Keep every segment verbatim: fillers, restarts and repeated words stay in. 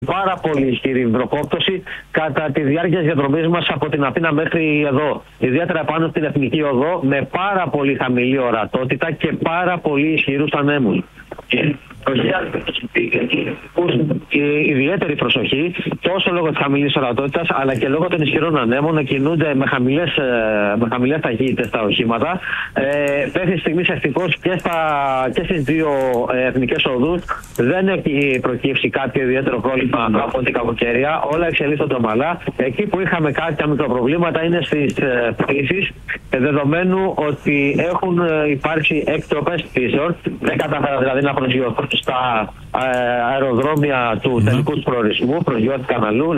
Πάρα πολύ ισχυρή υδροκόπτωση κατά τη διάρκεια της διαδρομής μας από την Αθήνα μέχρι εδώ. Ιδιαίτερα πάνω στην Εθνική Οδό, με πάρα πολύ χαμηλή ορατότητα και πάρα πολύ ισχυρούς ανέμους. Ιδιαίτερη προσοχή, τόσο λόγω της χαμηλής ορατότητας, αλλά και λόγω των ισχυρών ανέμων, να κινούνται με χαμηλές, με χαμηλές ταχύτητες τα οχήματα. Ε, Μέχρι στιγμής ευτυχώς και, και στις δύο εθνικές οδούς δεν έχει προκύψει κάποιο ιδιαίτερο πρόβλημα από την κακοκαιρία. Όλα εξελίσσονται ομαλά. Εκεί που είχαμε κάποια μικροπροβλήματα είναι στις πτήσεις, δεδομένου ότι έχουν υπάρξει εκτροπές πτήσεων. Δεν κατάφερα δηλαδή να προσγειωθούν στα αεροδρόμια του mm-hmm. τελικού του προορισμού, προσγειώθηκαν αλλού,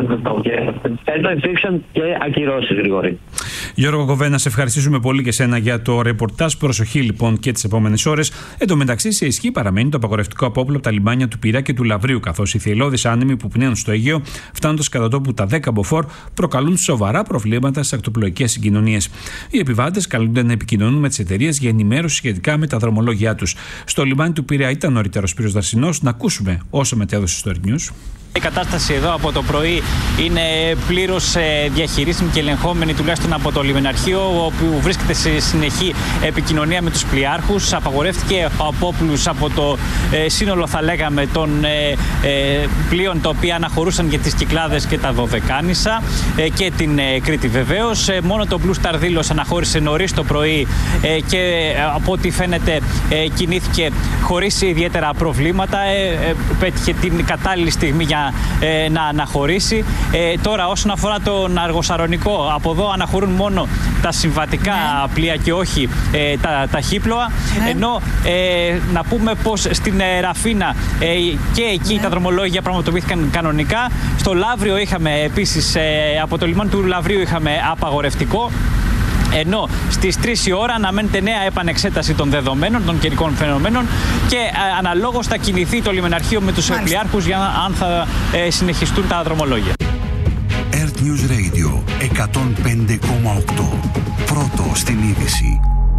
ενώ υπήρξαν και ακυρώσεις, Γρηγόρη. Γιώργο Κοβένα, σε ευχαριστήσουμε πολύ και σένα για το ρεπορτάζ. Προσοχή λοιπόν και τις επόμενες ώρες. Εν τω μεταξύ, σε ισχύ παραμένει το απαγορευτικό απόπλο από τα λιμάνια του Πειραιά και του Λαβρίου, καθώς οι θυελλώδεις άνεμοι που πνέουν στο Αιγαίο, φτάνοντας κατά τόπου τα δέκα μποφόρ, προκαλούν σοβαρά προβλήματα στις ακτοπλοϊκές συγκοινωνίες. Οι επιβάτες καλούνται να επικοινωνούν με τις εταιρείες για ενημέρωση σχετικά με τα δρομολόγια τους. Στο λιμάνι του Πειραιά ήταν νωρίτερα ο Σπύρος Δαρσινός. Να ακούσουμε όσα μετέδωσε στο News. Η κατάσταση εδώ από το πρωί είναι πλήρως διαχειρίσιμη και ελεγχόμενη, τουλάχιστον από το λιμεναρχείο, όπου βρίσκεται σε συνεχή επικοινωνία με τους πλοιάρχους. Απαγορεύτηκε ο απόπλους από το ε, σύνολο, θα λέγαμε, των ε, ε, πλοίων τα οποία αναχωρούσαν για τις Κυκλάδες και τα Δωδεκάνησα ε, και την ε, Κρήτη βεβαίως. Ε, μόνο το Blue Star Delos αναχώρησε νωρίς το πρωί ε, και ε, από ό,τι φαίνεται ε, κινήθηκε χωρίς ιδιαίτερα προβλήματα. Ε, ε, πέτυχε την κατάλληλη στιγμή για Ε, να αναχωρήσει. Ε, τώρα, όσον αφορά τον Αργοσαρονικό, από εδώ αναχωρούν μόνο τα συμβατικά ναι. πλοία και όχι ε, τα ταχύπλοα. Ναι. Ενώ ε, να πούμε πως στην ε, Ραφίνα ε, και εκεί ναι. τα δρομολόγια πραγματοποιήθηκαν κανονικά. Στο Λαύριο είχαμε επίσης, ε, από το λιμάνι του Λαβρίου είχαμε απαγορευτικό. Ενώ στις τρεις η ώρα αναμένεται νέα επανεξέταση των δεδομένων, των καιρικών φαινομένων και ε, αναλόγως θα κινηθεί το λιμεναρχείο με τους πλοιάρχους για να, αν θα ε, συνεχιστούν τα δρομολόγια. Earth News Radio εκατόν πέντε κόμμα οκτώ. Πρώτο στην είδηση.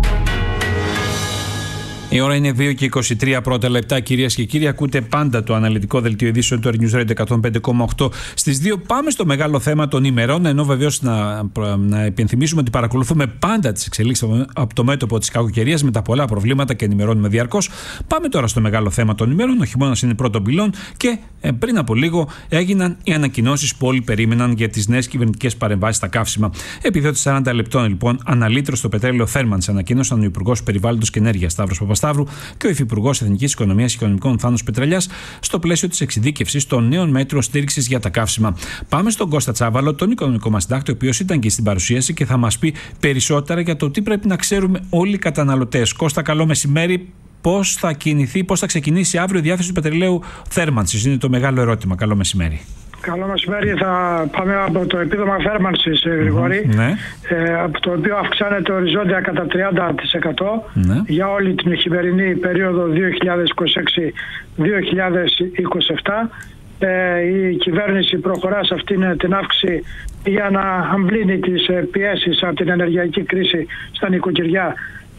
Η ώρα είναι δύο και είκοσι τρία πρώτα λεπτά, κυρίες και κύριοι. Ακούτε πάντα το αναλυτικό δελτίο ειδήσεων του Earth News Radio εκατόν πέντε κόμμα οκτώ. Στις δύο πάμε στο μεγάλο θέμα των ημερών, ενώ βεβαίως να, να υπενθυμίσουμε ότι παρακολουθούμε πάντα τις εξελίξεις από το μέτωπο της κακοκαιρίας με τα πολλά προβλήματα και ενημερώνουμε διαρκώς. Πάμε τώρα στο μεγάλο θέμα των ημερών. Ο χειμώνας είναι πρώτων πυλών και ε, πριν από λίγο έγιναν οι ανακοινώσεις που όλοι περίμεναν για τις νέες κυβερνητικές παρεμβάσεις στα καύσιμα. Επιδότη σαράντα λεπτών, λοιπόν, αναλύτρο στο πετρέλαιο θέρμανσης, ανακοίνωσαν ο Υπουργός Περιβάλλοντος και Ενέργειας Σταύρος Παπασταύρου και ο Υφυπουργός Εθνικής Οικονομίας και Οικονομικών Θάνος Πετρελιάς στο πλαίσιο της εξειδίκευσης των νέων μέτρων στήριξης για τα καύσιμα. Πάμε στον Κώστα Τσάβαλο, τον οικονομικό μας συντάκτη, ο οποίος ήταν και στην παρουσίαση και θα μας πει περισσότερα για το τι πρέπει να ξέρουμε όλοι οι καταναλωτές. Κώστα, καλό μεσημέρι. Πώς θα κινηθεί, πώς θα ξεκινήσει αύριο η διάθεση του πετρελαίου θέρμανσης? Είναι το μεγάλο ερώτημα. Καλό μεσημέρι. Καλό μεσημέρι. Θα πάμε από το επίδομα θέρμανσης, Γρηγόρη, mm-hmm, ναι. ε, από το οποίο αυξάνεται οριζόντια κατά τριάντα τοις εκατό ναι. για όλη την χειμερινή περίοδο δύο χιλιάδες είκοσι έξι δύο χιλιάδες είκοσι επτά. Ε, η κυβέρνηση προχωρά σε αυτήν την αύξηση για να αμβλύνει τις πιέσεις από την ενεργειακή κρίση στα νοικοκυριά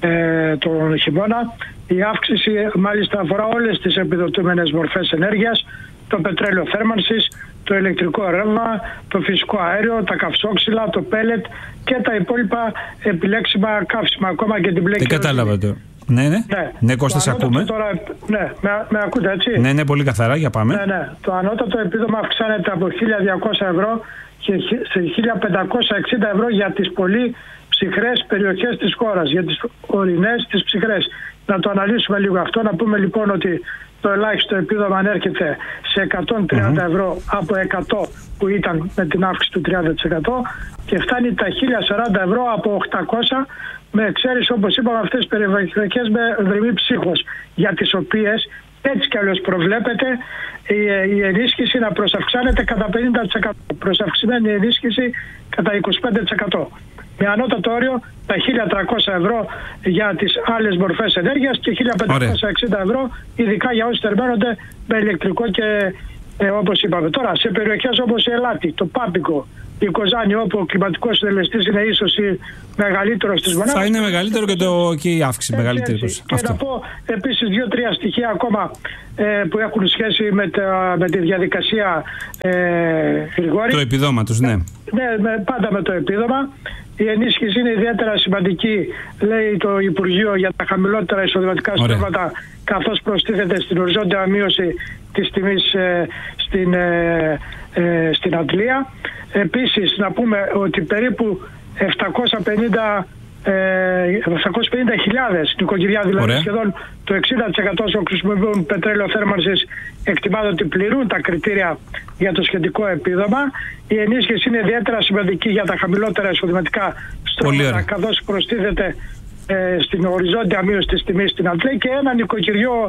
ε, τον χειμώνα. Η αύξηση μάλιστα αφορά όλες τις επιδοτούμενες μορφές ενέργειας, το πετρέλαιο θέρμανσης, το ηλεκτρικό ρεύμα, το φυσικό αέριο, τα καυσόξυλα, το πέλετ και τα υπόλοιπα επιλέξιμα καύσιμα, ακόμα και την μπλε. Δεν κατάλαβα το. Ναι, ναι. Ναι, ναι, Κώστα, σε ακούμε. Τώρα, ναι, με, με ακούτε, έτσι. Ναι, ναι, πολύ καθαρά, για πάμε. Ναι, ναι. Το ανώτατο επίδομα αυξάνεται από χίλια διακόσια ευρώ και σε χίλια πεντακόσια εξήντα ευρώ για τις πολύ ψυχρές περιοχές της χώρας, για τις ορεινές, τις ψυχρές. Να το αναλύσουμε λίγο αυτό, να πούμε λοιπόν ότι το ελάχιστο επίδομα ανέρχεται σε εκατόν τριάντα mm-hmm. ευρώ από εκατό που ήταν με την αύξηση του τριάντα τοις εκατό και φτάνει τα χίλια σαράντα ευρώ από οκτακόσια, με εξαίρεση, όπως είπαμε, αυτές τις περιοχές με δρυμή ψύχος, για τις οποίες έτσι κι αλλιώς προβλέπεται η, η ενίσχυση να προσαυξάνεται κατά πενήντα τοις εκατό, προσαυξημένη ενίσχυση κατά είκοσι πέντε τοις εκατό. Με ανώτατο όριο τα χίλια τριακόσια ευρώ για τις άλλες μορφές ενέργειας και χίλια πεντακόσια εξήντα ευρώ ειδικά για όσοι θερμαίνονται με ηλεκτρικό και ε, όπως είπαμε. Τώρα σε περιοχές όπως η Ελάτη, το Πάμπικο, η Κοζάνη, όπου ο κλιματικός συντελεστής είναι ίσως ή μεγαλύτερος στις μονάδες. Θα είναι μεγαλύτερο και, το, και η αύξηση έτσι, μεγαλύτερη. Έτσι. Και αυτό. Να πω επίσης δύο-τρία στοιχεία ακόμα ε, που έχουν σχέση με, τα, με τη διαδικασία ε, Γρηγόρη. Το επιδόματος, ναι. Ναι, με, πάντα με το επίδομα. Η ενίσχυση είναι ιδιαίτερα σημαντική, λέει το Υπουργείο, για τα χαμηλότερα εισοδηματικά στρώματα, καθώς προστίθεται στην οριζόντια μείωση της τιμής ε, στην, ε, ε, στην Αντλία. Επίσης, να πούμε ότι περίπου επτακόσιες πενήντα χιλιάδες νοικοκυριά, δηλαδή ωραία, σχεδόν το εξήντα τοις εκατό όσων χρησιμοποιούν πετρέλαιο θέρμανσης, εκτιμάται ότι πληρούν τα κριτήρια για το σχετικό επίδομα. Η ενίσχυση είναι ιδιαίτερα σημαντική για τα χαμηλότερα εισοδηματικά στρώματα, καθώς προστίθεται ε, στην οριζόντια μείωση της τιμής στην Αντλία, και ένα νοικοκυριό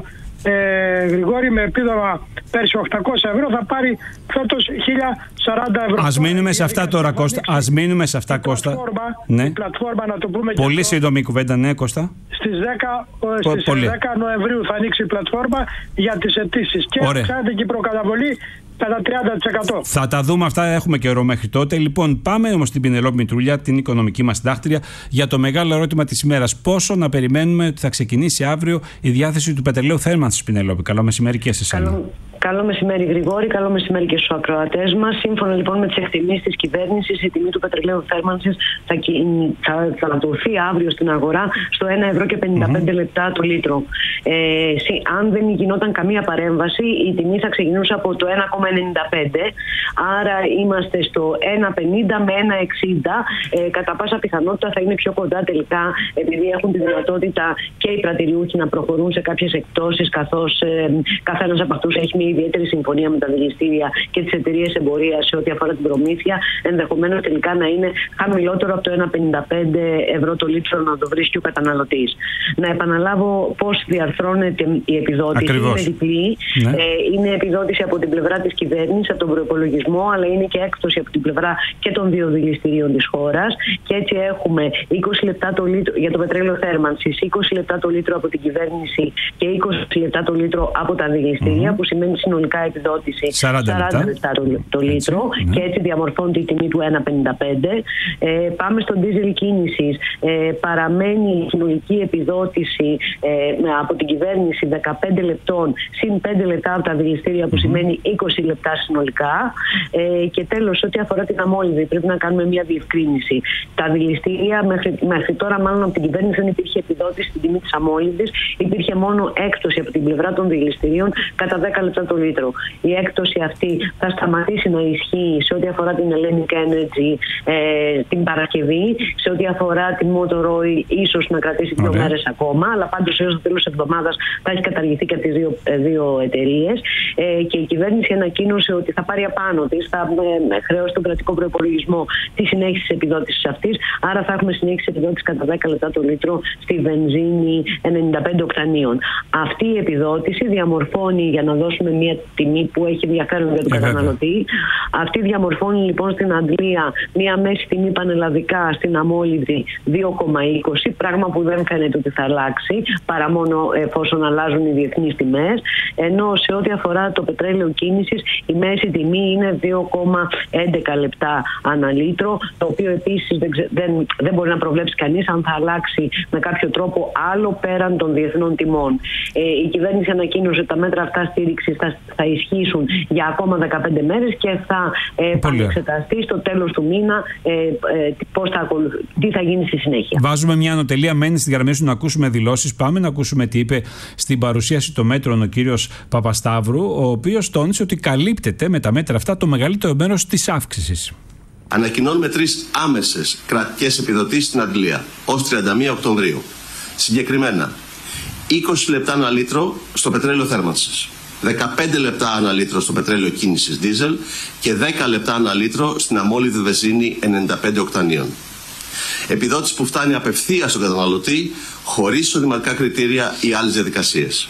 ε, Γρηγόρη με επίδομα πέρσι οκτακόσια ευρώ θα πάρει φέτος χίλια σαράντα ευρώ. Ας μείνουμε σε αυτά τώρα, Κώστα. Ας μείνουμε σε αυτά, Κώστα. Πλατφόρμα, ναι. Η πλατφόρμα, να το πούμε. Πολύ σύντομη κουβέντα, ναι, Κώστα. Στις δέκα, στις δέκα Νοεμβρίου θα ανοίξει η πλατφόρμα για τις αιτήσεις. Και αυξάνεται και η προκαταβολή κατά τριάντα τοις εκατό. Θα τα δούμε αυτά, έχουμε καιρό μέχρι τότε. Λοιπόν, πάμε όμως στην Πινελόπη Μητρούλια, την οικονομική μας συντάκτρια, για το μεγάλο ερώτημα της ημέρας. Πόσο να περιμένουμε ότι θα ξεκινήσει αύριο η διάθεση του πετρελαίου θέρμανσης, Πινελόπη? Καλό μεσημέρι και σε εσένα. Καλό, καλό μεσημέρι, Γρηγόρη. Καλό μεσημέρι και στους ακροατές μας. Σύμφωνα λοιπόν με τις εκτιμήσεις της κυβέρνησης, η τιμή του πετρελαίου θέρμανσης θα, θα, θα ανατολθεί αύριο στην αγορά στο ένα ευρώ και πενήντα πέντε mm-hmm. λεπτά το λίτρο. Ε, αν δεν γινόταν καμία παρέμβαση, η τιμή θα ξεκινούσε από το ένα κόμμα ενενήντα πέντε. Άρα είμαστε στο ένα πενήντα με ένα εξήντα. Ε, κατά πάσα πιθανότητα θα είναι πιο κοντά τελικά, επειδή έχουν τη δυνατότητα και οι πρατηριούχοι να προχωρούν σε κάποιες εκπτώσεις, καθώς ε, καθένας από αυτούς έχει μια ιδιαίτερη συμφωνία με τα δηληστήρια και τις εταιρείες εμπορίας σε ό,τι αφορά την προμήθεια. Ενδεχομένως τελικά να είναι χαμηλότερο από το ένα πενήντα πέντε ευρώ το λίτρο να το βρίσκει ο καταναλωτής. Να επαναλάβω πώς διαρθρώνεται η επιδότηση. Ακριβώς. Είναι διπλή. Ναι. Ε, είναι επιδότηση από την πλευρά της κυβέρνησης, από τον προϋπολογισμό, αλλά είναι και έκπτωση από την πλευρά και των δύο δηληστηρίων της χώρας. Και έτσι έχουμε είκοσι λεπτά το λίτρο για το πετρέλαιο θέρμανσης, είκοσι λεπτά το λίτρο από την κυβέρνηση και είκοσι λεπτά το λίτρο από τα δηληστήρια, mm-hmm. που σημαίνει συνολικά επιδότηση σαράντα λεπτά το, το λίτρο, έτσι, και έτσι διαμορφώνεται η τιμή του ένα πενήντα πέντε. Ε, πάμε στο ντίζελ κίνησης. Ε, παραμένει η συνολική επιδότηση ε, από την κυβέρνηση δεκαπέντε λεπτών συν πέντε λεπτά από τα δηληστήρια, που mm-hmm. σημαίνει είκοσι λεπτά συνολικά. Ε, και τέλος, ό,τι αφορά την αμόλυδη, πρέπει να κάνουμε μια διευκρίνηση. Τα δηληστήρια μέχρι, μέχρι τώρα, μάλλον από την κυβέρνηση, δεν υπήρχε επιδότηση στην τιμή της αμόλυδης, υπήρχε μόνο έκπτωση από την πλευρά των δηληστηρίων κατά δέκα λεπτά το λίτρο. Η έκπτωση αυτή θα σταματήσει να ισχύει σε ό,τι αφορά την Hellenic Energy ε, την Παρασκευή, σε ό,τι αφορά την Motor Oil ίσως να κρατήσει δύο okay. μέρες ακόμα, αλλά πάντως έως το τέλος της εβδομάδας θα έχει καταργηθεί και από τις δύο, δύο εταιρείες. Ε, και η κυβέρνηση ανακοίνωσε ότι θα πάρει απάνω της, θα ε, χρεώσει τον κρατικό προϋπολογισμό τη συνέχιση της επιδότησης αυτής. Άρα θα έχουμε συνέχιση επιδότηση κατά δέκα λεπτά το λίτρο στη βενζίνη ενενήντα πέντε οκτανίων. Αυτή η επιδότηση διαμορφώνει, για να δώσουμε μια τιμή που έχει ενδιαφέρον για τον καταναλωτή, αυτή διαμορφώνει λοιπόν στην Αντλία μια μέση τιμή πανελλαδικά στην αμόλυδη δύο κόμμα είκοσι, πράγμα που δεν φαίνεται ότι θα αλλάξει παρά μόνο εφόσον αλλάζουν οι διεθνείς τιμές, ενώ σε ό,τι αφορά το πετρέλαιο κίνησης η μέση τιμή είναι δύο κόμμα έντεκα λεπτά ανά λίτρο, το οποίο επίσης δεν, δεν, δεν μπορεί να προβλέψει κανείς αν θα αλλάξει με κάποιο τρόπο άλλο πέραν των διεθνών τιμών. Ε, η κυβέρνηση ανακοίνωσε ότι τα μέτρα αυτά στήριξης θα, θα ισχύσουν για ακόμα δεκαπέντε μέρες και θα ε, εξεταστεί στο τέλος του μήνα ε, ε, πώς θα ακολουθ... τι θα γίνει στη συνέχεια. Βάζουμε μια ανωτελεία, μένει στη γραμμή σου να ακούσουμε δηλώσεις. Πάμε να ακούσουμε τι είπε στην παρουσίαση των μέτρων ο κύριος Παπασταύρου, ο οποίος τόνισε ότι καλύπτεται με τα μέτρα αυτά το μεγαλύτερο μέρος της αύξησης. Ανακοινώνουμε τρεις άμεσες κρατικές επιδοτήσεις στην Αντλία ως τριάντα μία Οκτωβρίου. Συγκεκριμένα, είκοσι λεπτά ανά λίτρο στο πετρέλαιο θέρμανσης, δεκαπέντε λεπτά ανά λίτρο στο πετρέλαιο κίνησης δίζελ και δέκα λεπτά ανά λίτρο στην αμόλυδη βενζίνη ενενήντα πέντε οκτανίων. Επιδότηση που φτάνει απευθείας στον καταναλωτή, χωρίς εισοδηματικά κριτήρια ή άλλες διαδικασίες.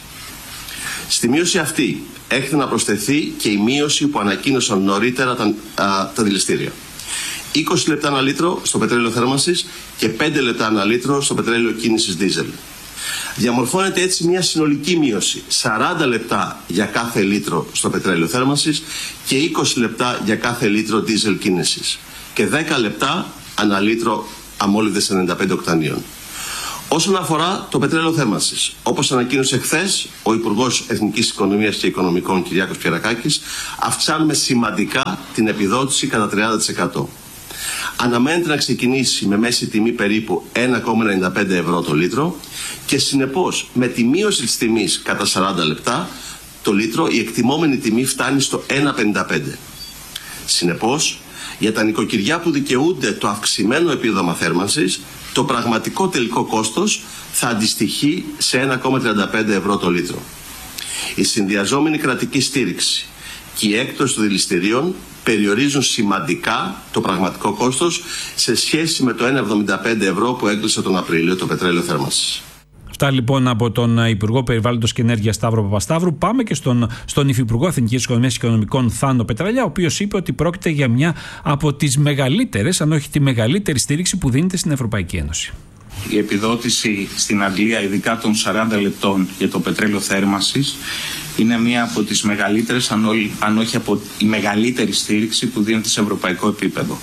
Στη μείωση αυτή έρχεται να προσθεθεί και η μείωση που ανακοίνωσαν νωρίτερα τα, α, τα δηληστήρια. είκοσι λεπτά ανά λίτρο στο πετρέλαιο θέρμανσης και πέντε λεπτά ανά λίτρο στο πετρέλαιο κίνησης δίζελ. Διαμορφώνεται έτσι μια συνολική μείωση σαράντα λεπτά για κάθε λίτρο στο πετρέλαιο θέρμανσης και είκοσι λεπτά για κάθε λίτρο δίζελ κίνησης. και δέκα λεπτά ανά λίτρο αμόλυδες ενενήντα πέντε οκτανίων. Όσον αφορά το πετρέλαιο θέρμανσης, όπως ανακοίνωσε χθες ο Υπουργός Εθνικής Οικονομίας και Οικονομικών Κυριάκος Πιερακάκης, αυξάνουμε σημαντικά την επιδότηση κατά τριάντα τοις εκατό. Αναμένεται να ξεκινήσει με μέση τιμή περίπου ένα κόμμα ενενήντα πέντε ευρώ το λίτρο και συνεπώς με τη μείωση της τιμής κατά σαράντα λεπτά το λίτρο η εκτιμόμενη τιμή φτάνει στο ένα κόμμα πενήντα πέντε. Συνεπώς, για τα νοικοκυριά που δικαιούνται το αυξημένο επίδομα θέρμανσης, το πραγματικό τελικό κόστος θα αντιστοιχεί σε ένα κόμμα τριάντα πέντε ευρώ το λίτρο. Η συνδυαζόμενη κρατική στήριξη και η έκπτωση των δηληστηρίων περιορίζουν σημαντικά το πραγματικό κόστος σε σχέση με το ένα κόμμα εβδομήντα πέντε ευρώ που έκλεισε τον Απρίλιο το πετρέλαιο θέρμανσης. Αυτά λοιπόν από τον Υπουργό Περιβάλλοντος και Ενέργειας Σταύρο Παπασταύρου. Πάμε και στον, στον Υφυπουργό Εθνικής Οικονομίας και Οικονομικών Θάνο Πετραλιά, ο οποίος είπε ότι πρόκειται για μια από τις μεγαλύτερες, αν όχι τη μεγαλύτερη στήριξη που δίνεται στην Ευρωπαϊκή Ένωση. Η επιδότηση στην Αγγλία, ειδικά των σαράντα λεπτών για το πετρέλαιο θέρμανσης, είναι μία από τις μεγαλύτερες, αν, όχι, αν όχι από η μεγαλύτερη στήριξη που δίνεται σε ευρωπαϊκό επίπεδο.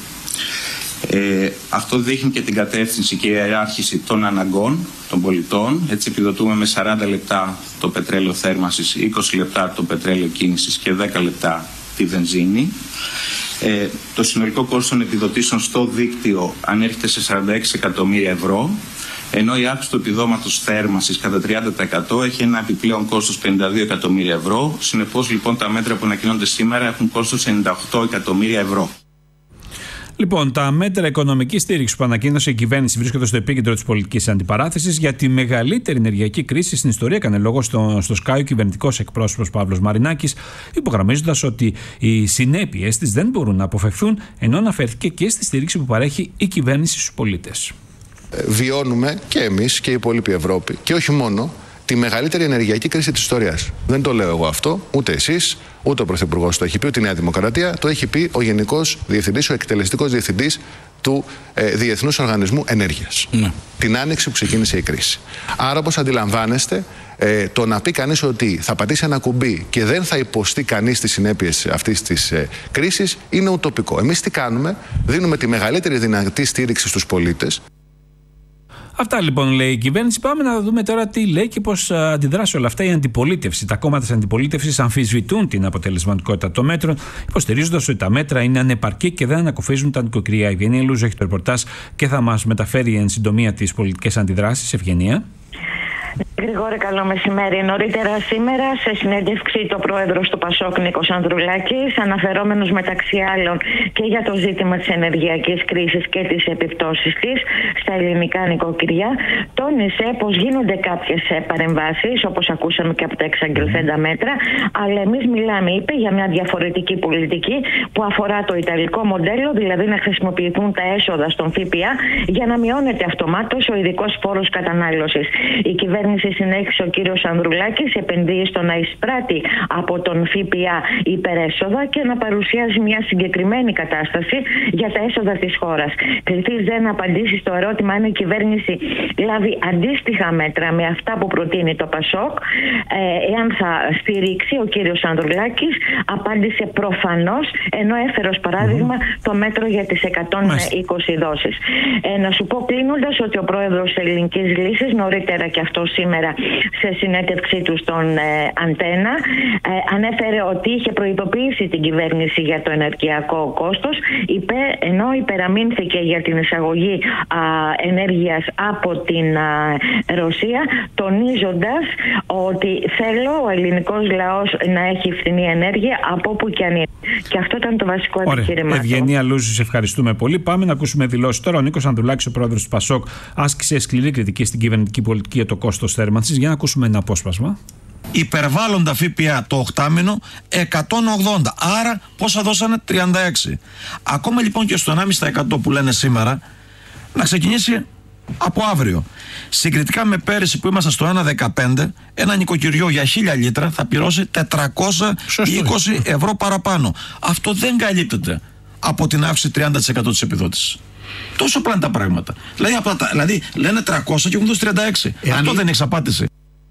Ε, αυτό δείχνει και την κατεύθυνση και η ιεράρχηση των αναγκών των πολιτών. Έτσι επιδοτούμε με σαράντα λεπτά το πετρέλαιο θέρμανσης, είκοσι λεπτά το πετρέλαιο κίνησης και δέκα λεπτά τη βενζίνη. Ε, το συνολικό κόστος των επιδοτήσεων στο δίκτυο ανέρχεται σε σαράντα έξι εκατομμύρια ευρώ, ενώ η αύξηση του επιδόματος θέρμανσης κατά τριάντα τοις εκατό έχει ένα επιπλέον κόστος πενήντα δύο εκατομμύρια ευρώ. Συνεπώς λοιπόν τα μέτρα που ανακοινώνται σήμερα έχουν κόστος ενενήντα οκτώ εκατομμύρια ευρώ. Λοιπόν, τα μέτρα οικονομικής στήριξης που ανακοίνωσε η κυβέρνηση βρίσκονται στο επίκεντρο της πολιτικής αντιπαράθεσης για τη μεγαλύτερη ενεργειακή κρίση στην ιστορία. Έκανε λόγο στο, στο Sky ο κυβερνητικός εκπρόσωπος Παύλος Μαρινάκης, υπογραμμίζοντας ότι οι συνέπειες της δεν μπορούν να αποφευθούν, ενώ αναφέρθηκε και στη στήριξη που παρέχει η κυβέρνηση στους πολίτες. Βιώνουμε και εμείς και η υπόλοιπη Ευρώπη, και όχι μόνο, τη μεγαλύτερη ενεργειακή κρίση της ιστορίας. Δεν το λέω εγώ αυτό, ούτε εσείς, ούτε ο Πρωθυπουργός το έχει πει, ούτε η Νέα Δημοκρατία. Το έχει πει ο Γενικός Διευθυντής, ο εκτελεστικός διευθυντής του ε, Διεθνούς Οργανισμού Ενέργειας. Ναι. Την άνοιξη που ξεκίνησε η κρίση. Άρα, όπως αντιλαμβάνεστε, ε, το να πει κανείς ότι θα πατήσει ένα κουμπί και δεν θα υποστεί κανείς τις συνέπειες αυτής της ε, κρίσης είναι ουτοπικό. Εμείς τι κάνουμε? Δίνουμε τη μεγαλύτερη δυνατή στήριξη στους πολίτες. Αυτά λοιπόν λέει η κυβέρνηση. Πάμε να δούμε τώρα τι λέει και πώς αντιδράσει όλα αυτά η αντιπολίτευση. Τα κόμματα της αντιπολίτευσης αμφισβητούν την αποτελεσματικότητα των μέτρων, υποστηρίζοντας ότι τα μέτρα είναι ανεπαρκή και δεν ανακουφίζουν τα νοικοκυριά. Η Ευγενία Λούζου έχει το ρεπορτάζ και θα μας μεταφέρει εν συντομία τις πολιτικές αντιδράσεις. Ευγενία. Γρηγόρη, καλό μεσημέρι. Νωρίτερα σήμερα, σε συνέντευξη, το πρόεδρος του Πασόκ, Νίκος Ανδρουλάκης, αναφερόμενος μεταξύ άλλων και για το ζήτημα της ενεργειακής κρίσης και τις επιπτώσεις της στα ελληνικά νοικοκυριά, τόνισε πως γίνονται κάποιες παρεμβάσεις, όπως ακούσαμε και από τα εξαγγελθέντα μέτρα, αλλά εμείς μιλάμε, είπε, για μια διαφορετική πολιτική που αφορά το ιταλικό μοντέλο, δηλαδή να χρησιμοποιηθούν τα έσοδα στον ΦΠΑ για να μειώνεται αυτομάτως ο ειδικός φόρος κατανάλωσης. Η κυβέρνηση, συνέχισε ο κύριος Ανδρουλάκης, επενδύει στο να εισπράττει από τον ΦΠΑ υπερέσοδα και να παρουσιάζει μια συγκεκριμένη κατάσταση για τα έσοδα της χώρας. Κληθείς δεν να απαντήσει στο ερώτημα αν η κυβέρνηση λάβει αντίστοιχα μέτρα με αυτά που προτείνει το Πασόκ, ε, εάν θα στηρίξει, ο κύριος Ανδρουλάκης απάντησε προφανώς, ενώ έφερε ως παράδειγμα mm-hmm. το μέτρο για τις εκατόν είκοσι δόσεις. Ε, να σου πω κλείνοντας ότι ο πρόεδρος της Ελληνικής Λύσης, νωρίτερα και αυτό σήμερα σε συνέντευξή του στον ε, Αντένα, ε, ανέφερε ότι είχε προειδοποιήσει την κυβέρνηση για το ενεργειακό κόστος, είπε, ενώ υπεραμείνθηκε για την εισαγωγή α, ενέργειας από την α, Ρωσία, τονίζοντας ότι θέλω ο ελληνικός λαός να έχει φθηνή ενέργεια από όπου και αν είναι. Και αυτό ήταν το βασικό επιχείρημα. Ευγενία Λούζου, σε ευχαριστούμε πολύ. Πάμε να ακούσουμε δηλώσεις τώρα. Ο Νίκος Ανδρουλάκης, ο πρόεδρος του Πασόκ, άσκησε σκληρή κριτική στην κυβερνητική πολιτική για το κόστος θέρμανσης. Για να ακούσουμε ένα απόσπασμα. Υπερβάλλοντα ΦΠΑ το οκτάμηνο εκατόν ογδόντα. Άρα πόσα δώσανε? τριάντα έξι. Ακόμα λοιπόν και στο ενάμιση τοις εκατό που λένε σήμερα, να ξεκινήσει από αύριο. Συγκριτικά με πέρυσι που ήμασταν στο ένα κόμμα δεκαπέντε, ένα νοικοκυριό για χίλια λίτρα θα πληρώσει τετρακόσια είκοσι ευρώ παραπάνω. Αυτό δεν καλύπτεται από την αύξηση τριάντα τοις εκατό της επιδότησης. Τόσο απλά είναι τα πράγματα. Δηλαδή, δηλαδή λένε τριακόσια και έχουν δώσει τριάντα έξι. Εάν αυτό δεν είναι εξαπάτηση.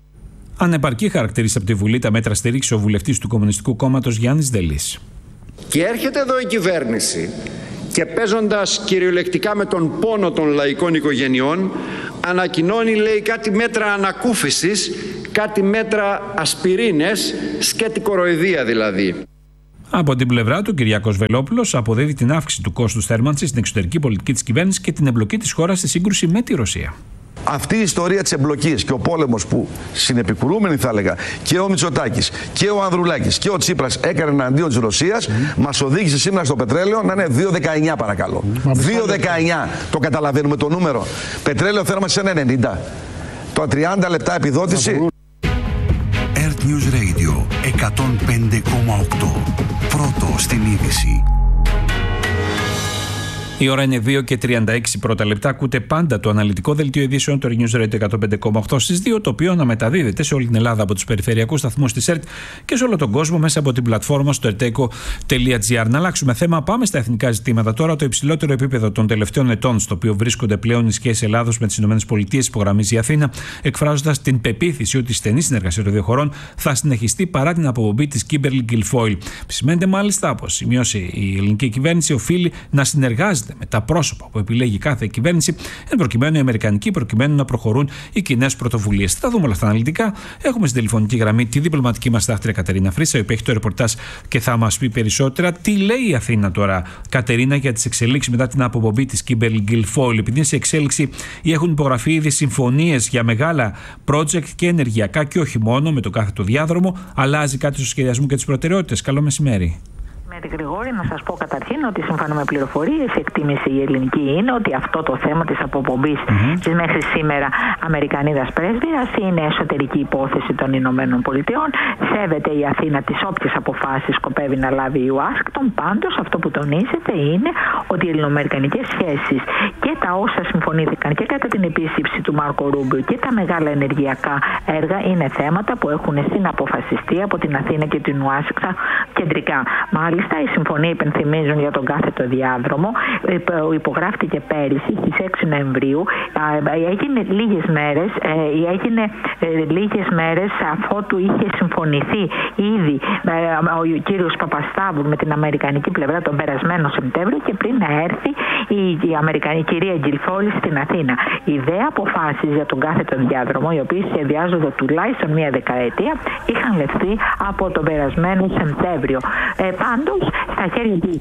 Ανεπαρκή χαρακτηρίζει από τη Βουλή τα μέτρα στήριξη ο βουλευτής του Κομμουνιστικού Κόμματος Γιάννης Δελής. Και έρχεται εδώ η κυβέρνηση και παίζοντας κυριολεκτικά με τον πόνο των λαϊκών οικογενειών, ανακοινώνει, λέει, κάτι μέτρα ανακούφισης, κάτι μέτρα ασπιρίνες, σκέτη κοροϊδία δηλαδή. Από την πλευρά του, Κυριάκος Βελόπουλος αποδίδει την αύξηση του κόστους θέρμανσης στην εξωτερική πολιτική της κυβέρνησης και την εμπλοκή της χώρας στη σύγκρουση με τη Ρωσία. Αυτή η ιστορία της εμπλοκής και ο πόλεμος που συνεπικουρούμενοι, θα έλεγα, και ο Μητσοτάκης και ο Ανδρουλάκης και ο Τσίπρας έκαναν εναντίον της Ρωσίας, mm. μας οδήγησε σήμερα στο πετρέλαιο να είναι δύο δεκαεννιά, παρακαλώ. Mm. δύο δεκαεννιά, το καταλαβαίνουμε το νούμερο. Πετρέλαιο θέρμανση ένα ενενήντα. Το τριάντα λεπτά επιδότηση. Earth News Radio εκατόν πέντε κόμμα οκτώ. Πρώτο στην είδηση. Η ώρα είναι δύο και τριάντα έξι πρώτα λεπτά. Ακούτε πάντα το αναλυτικό δελτίο ειδήσεων του News Radio εκατόν πέντε κόμμα οκτώ στις δύο, το οποίο αναμεταδίδεται σε όλη την Ελλάδα από τους περιφερειακούς σταθμούς της ΕΡΤ και σε όλο τον κόσμο μέσα από την πλατφόρμα στο ερτέκο τελεία τζι άρ. Να αλλάξουμε θέμα, πάμε στα εθνικά ζητήματα τώρα. Το υψηλότερο επίπεδο των τελευταίων ετών, στο οποίο βρίσκονται πλέον οι σχέσεις Ελλάδος με τις ΗΠΑ, υπογραμμίζει η Αθήνα, εκφράζοντας την πεποίθηση ότι η στενή συνεργασία των δύο χωρών θα συνεχιστεί παρά την αποπομπή της Κίμπερλι Γκιλφόιλ. Σημαίνεται μάλιστα πως σημειώσει η ελληνική κυβέρνηση οφείλει να συνεργάζεται με τα πρόσωπα που επιλέγει κάθε κυβέρνηση, εν προκειμένου οι Αμερικανικοί, προκειμένου να προχωρούν οι κοινές πρωτοβουλίες. Θα δούμε όλα αυτά αναλυτικά. Έχουμε στην τηλεφωνική γραμμή τη διπλωματική μας τάχτρια Κατερίνα Φρύσα, η οποία έχει το ρεπορτάζ και θα μας πει περισσότερα. Τι λέει η Αθήνα τώρα, Κατερίνα, για τις εξελίξεις μετά την αποπομπή της Κίμπερλι Γκιλφόιλ? Επειδή είναι σε εξέλιξη ή έχουν υπογραφεί ήδη συμφωνίες για μεγάλα project και ενεργειακά και όχι μόνο με το κάθετο διάδρομο, αλλάζει κάτι στο σχεδιασμό και τις προτεραιότητες? Καλό μεσημέρι. Με τη Γρηγόρη, να σας πω καταρχήν ότι σύμφωνα με πληροφορίες, η εκτίμηση η ελληνική είναι ότι αυτό το θέμα της αποπομπής mm-hmm. της μέχρι σήμερα Αμερικανίδας πρέσβυρας είναι εσωτερική υπόθεση των Ηνωμένων Πολιτειών. Σέβεται η Αθήνα τις όποιες αποφάσεις σκοπεύει να λάβει η Ουάσιγκτον. Πάντως, αυτό που τονίζεται είναι ότι οι ελληνοαμερικανικές σχέσεις και τα όσα συμφωνήθηκαν και κατά την επίσκεψη του Μάρκο Ρούμπιο και τα μεγάλα ενεργειακά έργα είναι θέματα που έχουν συναποφασιστεί από την Αθήνα και την Ουάσιγκτον κεντρικά. Μάλιστα, οι συμφωνίες υπενθυμίζουν για τον κάθετο διάδρομο. Υπογράφτηκε πέρυσι στις έξι Νοεμβρίου. Έγινε λίγες μέρες, έγινε λίγες μέρες αφότου είχε συμφωνηθεί ήδη ο κύριος Παπασταύρου με την αμερικανική πλευρά τον περασμένο Σεπτέμβριο και πριν να έρθει η αμερικανική κυρία Γκιλφόιλ στην Αθήνα. Οι δε αποφάσεις για τον κάθετο διάδρομο, οι οποίες σχεδιάζονται τουλάχιστον μία δεκαετία, είχαν λεφθεί από τον περασμένο Σεπτέμβριο. Ε, πάντως, στα χέρια της,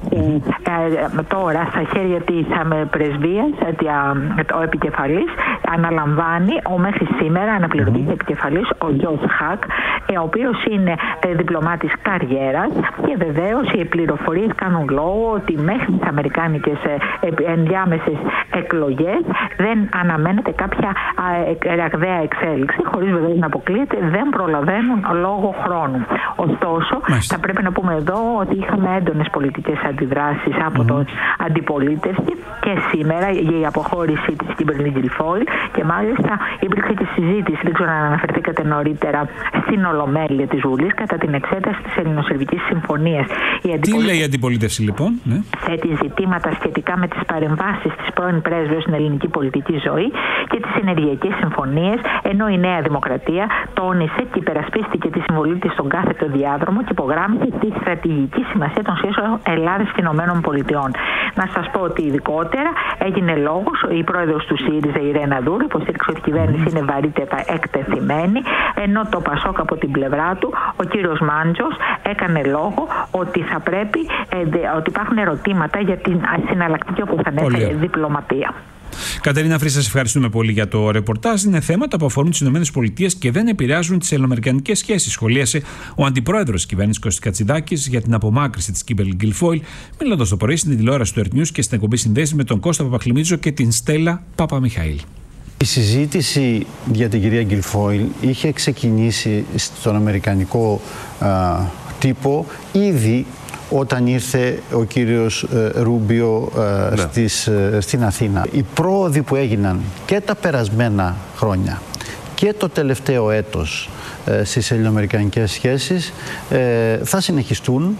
ε, τώρα, στα χέρια της ε, πρεσβείας, ε, ο επικεφαλής αναλαμβάνει ο μέχρι σήμερα αναπληρωτής mm-hmm. επικεφαλής, ο Γιος Χακ, ε, ο οποίος είναι ε, διπλωμάτης καριέρας και βεβαίως οι πληροφορίες κάνουν λόγο ότι μέχρι τις αμερικάνικες ε, ε, ενδιάμεσες εκλογές δεν αναμένεται κάποια ε, ραγδαία εξέλιξη, χωρίς βεβαίως να αποκλείεται, δεν προλαβαίνουν λόγω χρόνου. Ωστόσο, Μάλιστα. θα πρέπει να πούμε εδώ ότι είχαμε έντονες πολιτικές αντιδράσεις από mm-hmm. το αντιπολίτευση και σήμερα για η αποχώρηση της Κίμπερλι Γκιλφόιλ και μάλιστα υπήρξε και συζήτηση, δεν ξέρω αν αναφερθήκατε νωρίτερα, στην Ολομέλεια της Βουλής κατά την εξέταση της Ελληνοσερβικής Συμφωνίας. Τι λέει η αντιπολίτευση λοιπόν? Ναι. Θέτει ζητήματα σχετικά με τις παρεμβάσεις της πρώην πρέσβεως στην ελληνική πολιτική ζωή και τις ενεργειακές συμφωνίες, ενώ η Νέα Δημοκρατία τόνισε και υπερασπίστηκε τη συμβολή της στον κάθετο διάδρομο και υπογράμμισε τη στρατηγική σημασία των σχέσεων Ελλάδας και Ηνωμένων Πολιτειών. Να σας πω ότι ειδικότερα έγινε λόγος, η πρόεδρος του ΣΥΡΙΖΑ, η Ρένα Δούρου, υποστήριξε ότι η κυβέρνηση είναι βαρύτερα εκτεθειμένη, ενώ το ΠΑΣΟΚ από την πλευρά του, ο κύριος Μάντζος, έκανε λόγο ότι θα πρέπει, ε, ότι υπάρχουν ερωτήματα για την συναλλακτική, όπως ανέφερε, διπλωματία. Κατερίνα Φρύσα, σας ευχαριστούμε πολύ για το ρεπορτάζ. Είναι θέματα που αφορούν τις ΗΠΑ και δεν επηρεάζουν τις ελληνοαμερικανικές σχέσεις, σχολίασε ο αντιπρόεδρος της κυβέρνησης Κώστας Κατσιδάκης για την απομάκρυνση της Κίμπερλι Γκιλφόιλ, μιλώντας το πρωί στην τηλεόραση του Earth News και στην εκπομπή Συνδέσεις με τον Κώστα Παπαχλημίτζο και την Στέλλα Παπαμιχαήλ. Η συζήτηση για την κυρία Γκιλφόιλ είχε ξεκινήσει στον αμερικανικό α, τύπο ήδη όταν ήρθε ο κύριος ε, Ρούμπιο ε, ναι. στις, ε, στην Αθήνα. Οι πρόοδοι που έγιναν και τα περασμένα χρόνια και το τελευταίο έτος ε, στις ελληνοαμερικανικές σχέσεις ε, θα συνεχιστούν.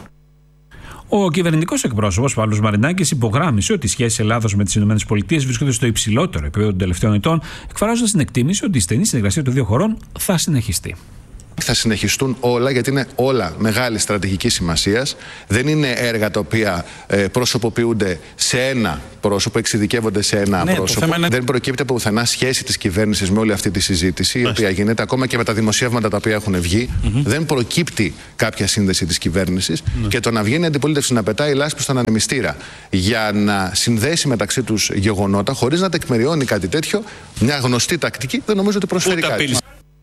Ο κυβερνητικός εκπρόσωπος Παύλος Μαρινάκης υπογράμμισε ότι οι σχέσεις Ελλάδος με τις ΗΠΑ βρίσκονται στο υψηλότερο επίπεδο των τελευταίων ετών, εκφράζοντας την εκτίμηση ότι η στενή συνεργασία των δύο χωρών θα συνεχιστεί. Θα συνεχιστούν όλα, γιατί είναι όλα μεγάλη στρατηγική σημασία. Δεν είναι έργα τα οποία ε, προσωποποιούνται σε ένα πρόσωπο, εξειδικεύονται σε ένα ναι, πρόσωπο. Είναι... Δεν προκύπτει από πουθενά σχέση της κυβέρνησης με όλη αυτή τη συζήτηση, η οποία γίνεται ακόμα και με τα δημοσιεύματα τα οποία έχουν βγει. Mm-hmm. Δεν προκύπτει κάποια σύνδεση της κυβέρνησης. Mm-hmm. Και το να βγαίνει η αντιπολίτευση να πετάει λάσπη στον ανεμιστήρα για να συνδέσει μεταξύ τους γεγονότα, χωρίς να τεκμηριώνει κάτι τέτοιο, μια γνωστή τακτική, δεν νομίζω ότι προσφέρει Ούτε κάτι.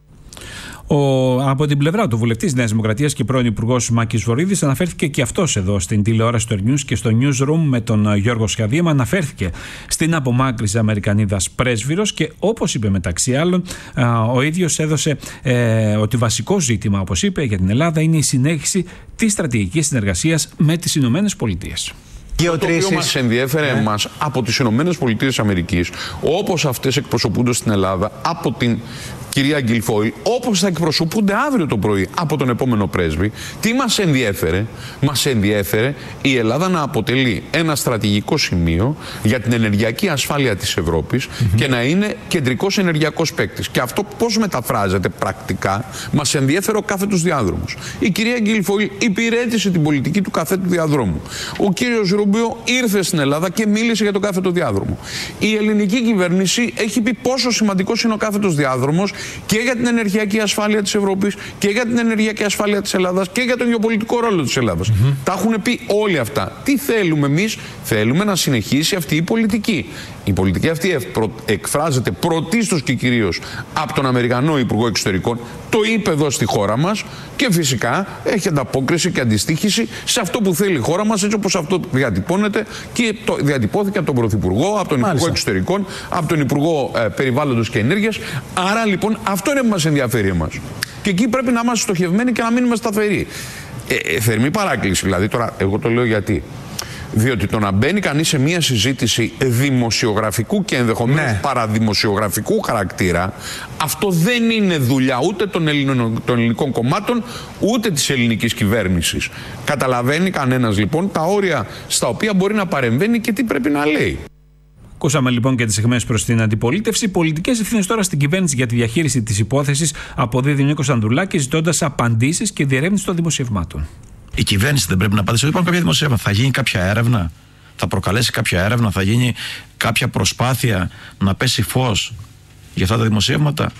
Ο, από την πλευρά του βουλευτής Νέας Δημοκρατίας και πρώην Υπουργός Μάκης Βορίδης αναφέρθηκε και αυτός εδώ στην τηλεόραση του News και στο Newsroom με τον Γιώργο Σχαδίαμα. Αναφέρθηκε στην απομάκρυνση Αμερικανίδας πρέσβυρος και όπως είπε μεταξύ άλλων, α, ο ίδιος έδωσε ε, ότι βασικό ζήτημα, όπως είπε, για την Ελλάδα είναι η συνέχιση της στρατηγικής συνεργασίας με τις Ηνωμένες Πολιτείες. Το οποίο μας ενδιέφερε ναι. εμάς από τις Ηνωμένες Πολιτείες Αμερικής, όπως αυτές εκπροσωπούνται στην Ελλάδα από την κυρία Γκιλφόιλ, όπως θα εκπροσωπούνται αύριο το πρωί από τον επόμενο πρέσβη. Τι μας ενδιέφερε? Μας ενδιέφερε η Ελλάδα να αποτελεί ένα στρατηγικό σημείο για την ενεργειακή ασφάλεια της Ευρώπης mm-hmm. και να είναι κεντρικός ενεργειακός παίκτης. Και αυτό πώς μεταφράζεται πρακτικά? Μας ενδιέφερε ο κάθετος διάδρομος. Η κυρία Γκιλφόιλ υπηρέτησε την πολιτική του κάθετου διαδρόμου. Ο κύριος Ρούμπιο ήρθε στην Ελλάδα και μίλησε για τον κάθετο διάδρομο. Η ελληνική κυβέρνηση έχει πει πόσο σημαντικός είναι ο κάθετος διάδρομος και για την ενεργειακή ασφάλεια της Ευρώπης και για την ενεργειακή ασφάλεια της Ελλάδας και για τον γεωπολιτικό ρόλο της Ελλάδας. Mm-hmm. Τα έχουν πει όλοι αυτά. Τι θέλουμε εμείς? Θέλουμε να συνεχίσει αυτή η πολιτική. Η πολιτική αυτή εκφράζεται πρωτίστως και κυρίως από τον Αμερικανό Υπουργό Εξωτερικών. Το είπε εδώ στη χώρα μας και φυσικά έχει ανταπόκριση και αντιστοίχηση σε αυτό που θέλει η χώρα μας, έτσι όπως αυτό διατυπώνεται και το διατυπώθηκε από τον Πρωθυπουργό, από τον Μάλιστα. Υπουργό Εξωτερικών, από τον Υπουργό ε, Περιβάλλοντος και Ενέργειας. Άρα λοιπόν αυτό είναι που μας ενδιαφέρει εμάς. Και εκεί πρέπει να είμαστε στοχευμένοι και να μείνουμε σταθεροί. Ε, ε, θερμή παράκληση δηλαδή, τώρα εγώ το λέω γιατί. Διότι το να μπαίνει κανείς σε μια συζήτηση δημοσιογραφικού και ενδεχομένως ναι. παραδημοσιογραφικού χαρακτήρα, αυτό δεν είναι δουλειά ούτε των, Ελληνων, των ελληνικών κομμάτων, ούτε της ελληνικής κυβέρνησης. Καταλαβαίνει κανένας λοιπόν τα όρια στα οποία μπορεί να παρεμβαίνει και τι πρέπει να λέει. Ακούσαμε λοιπόν και τις αιχμές προς την αντιπολίτευση. Πολιτικές ευθύνες τώρα στην κυβέρνηση για τη διαχείριση της υπόθεσης αποδίδει ο Νίκος Ανδρουλάκης, ζητώντας απαντήσεις και διερεύνηση των δημοσιευμάτων. Η κυβέρνηση δεν πρέπει να απαντήσει? Υπάρχουν κάποια δημοσιεύματα. Θα γίνει κάποια έρευνα, θα προκαλέσει κάποια έρευνα, θα γίνει κάποια προσπάθεια να πέσει φως για αυτά τα δημοσιεύματα,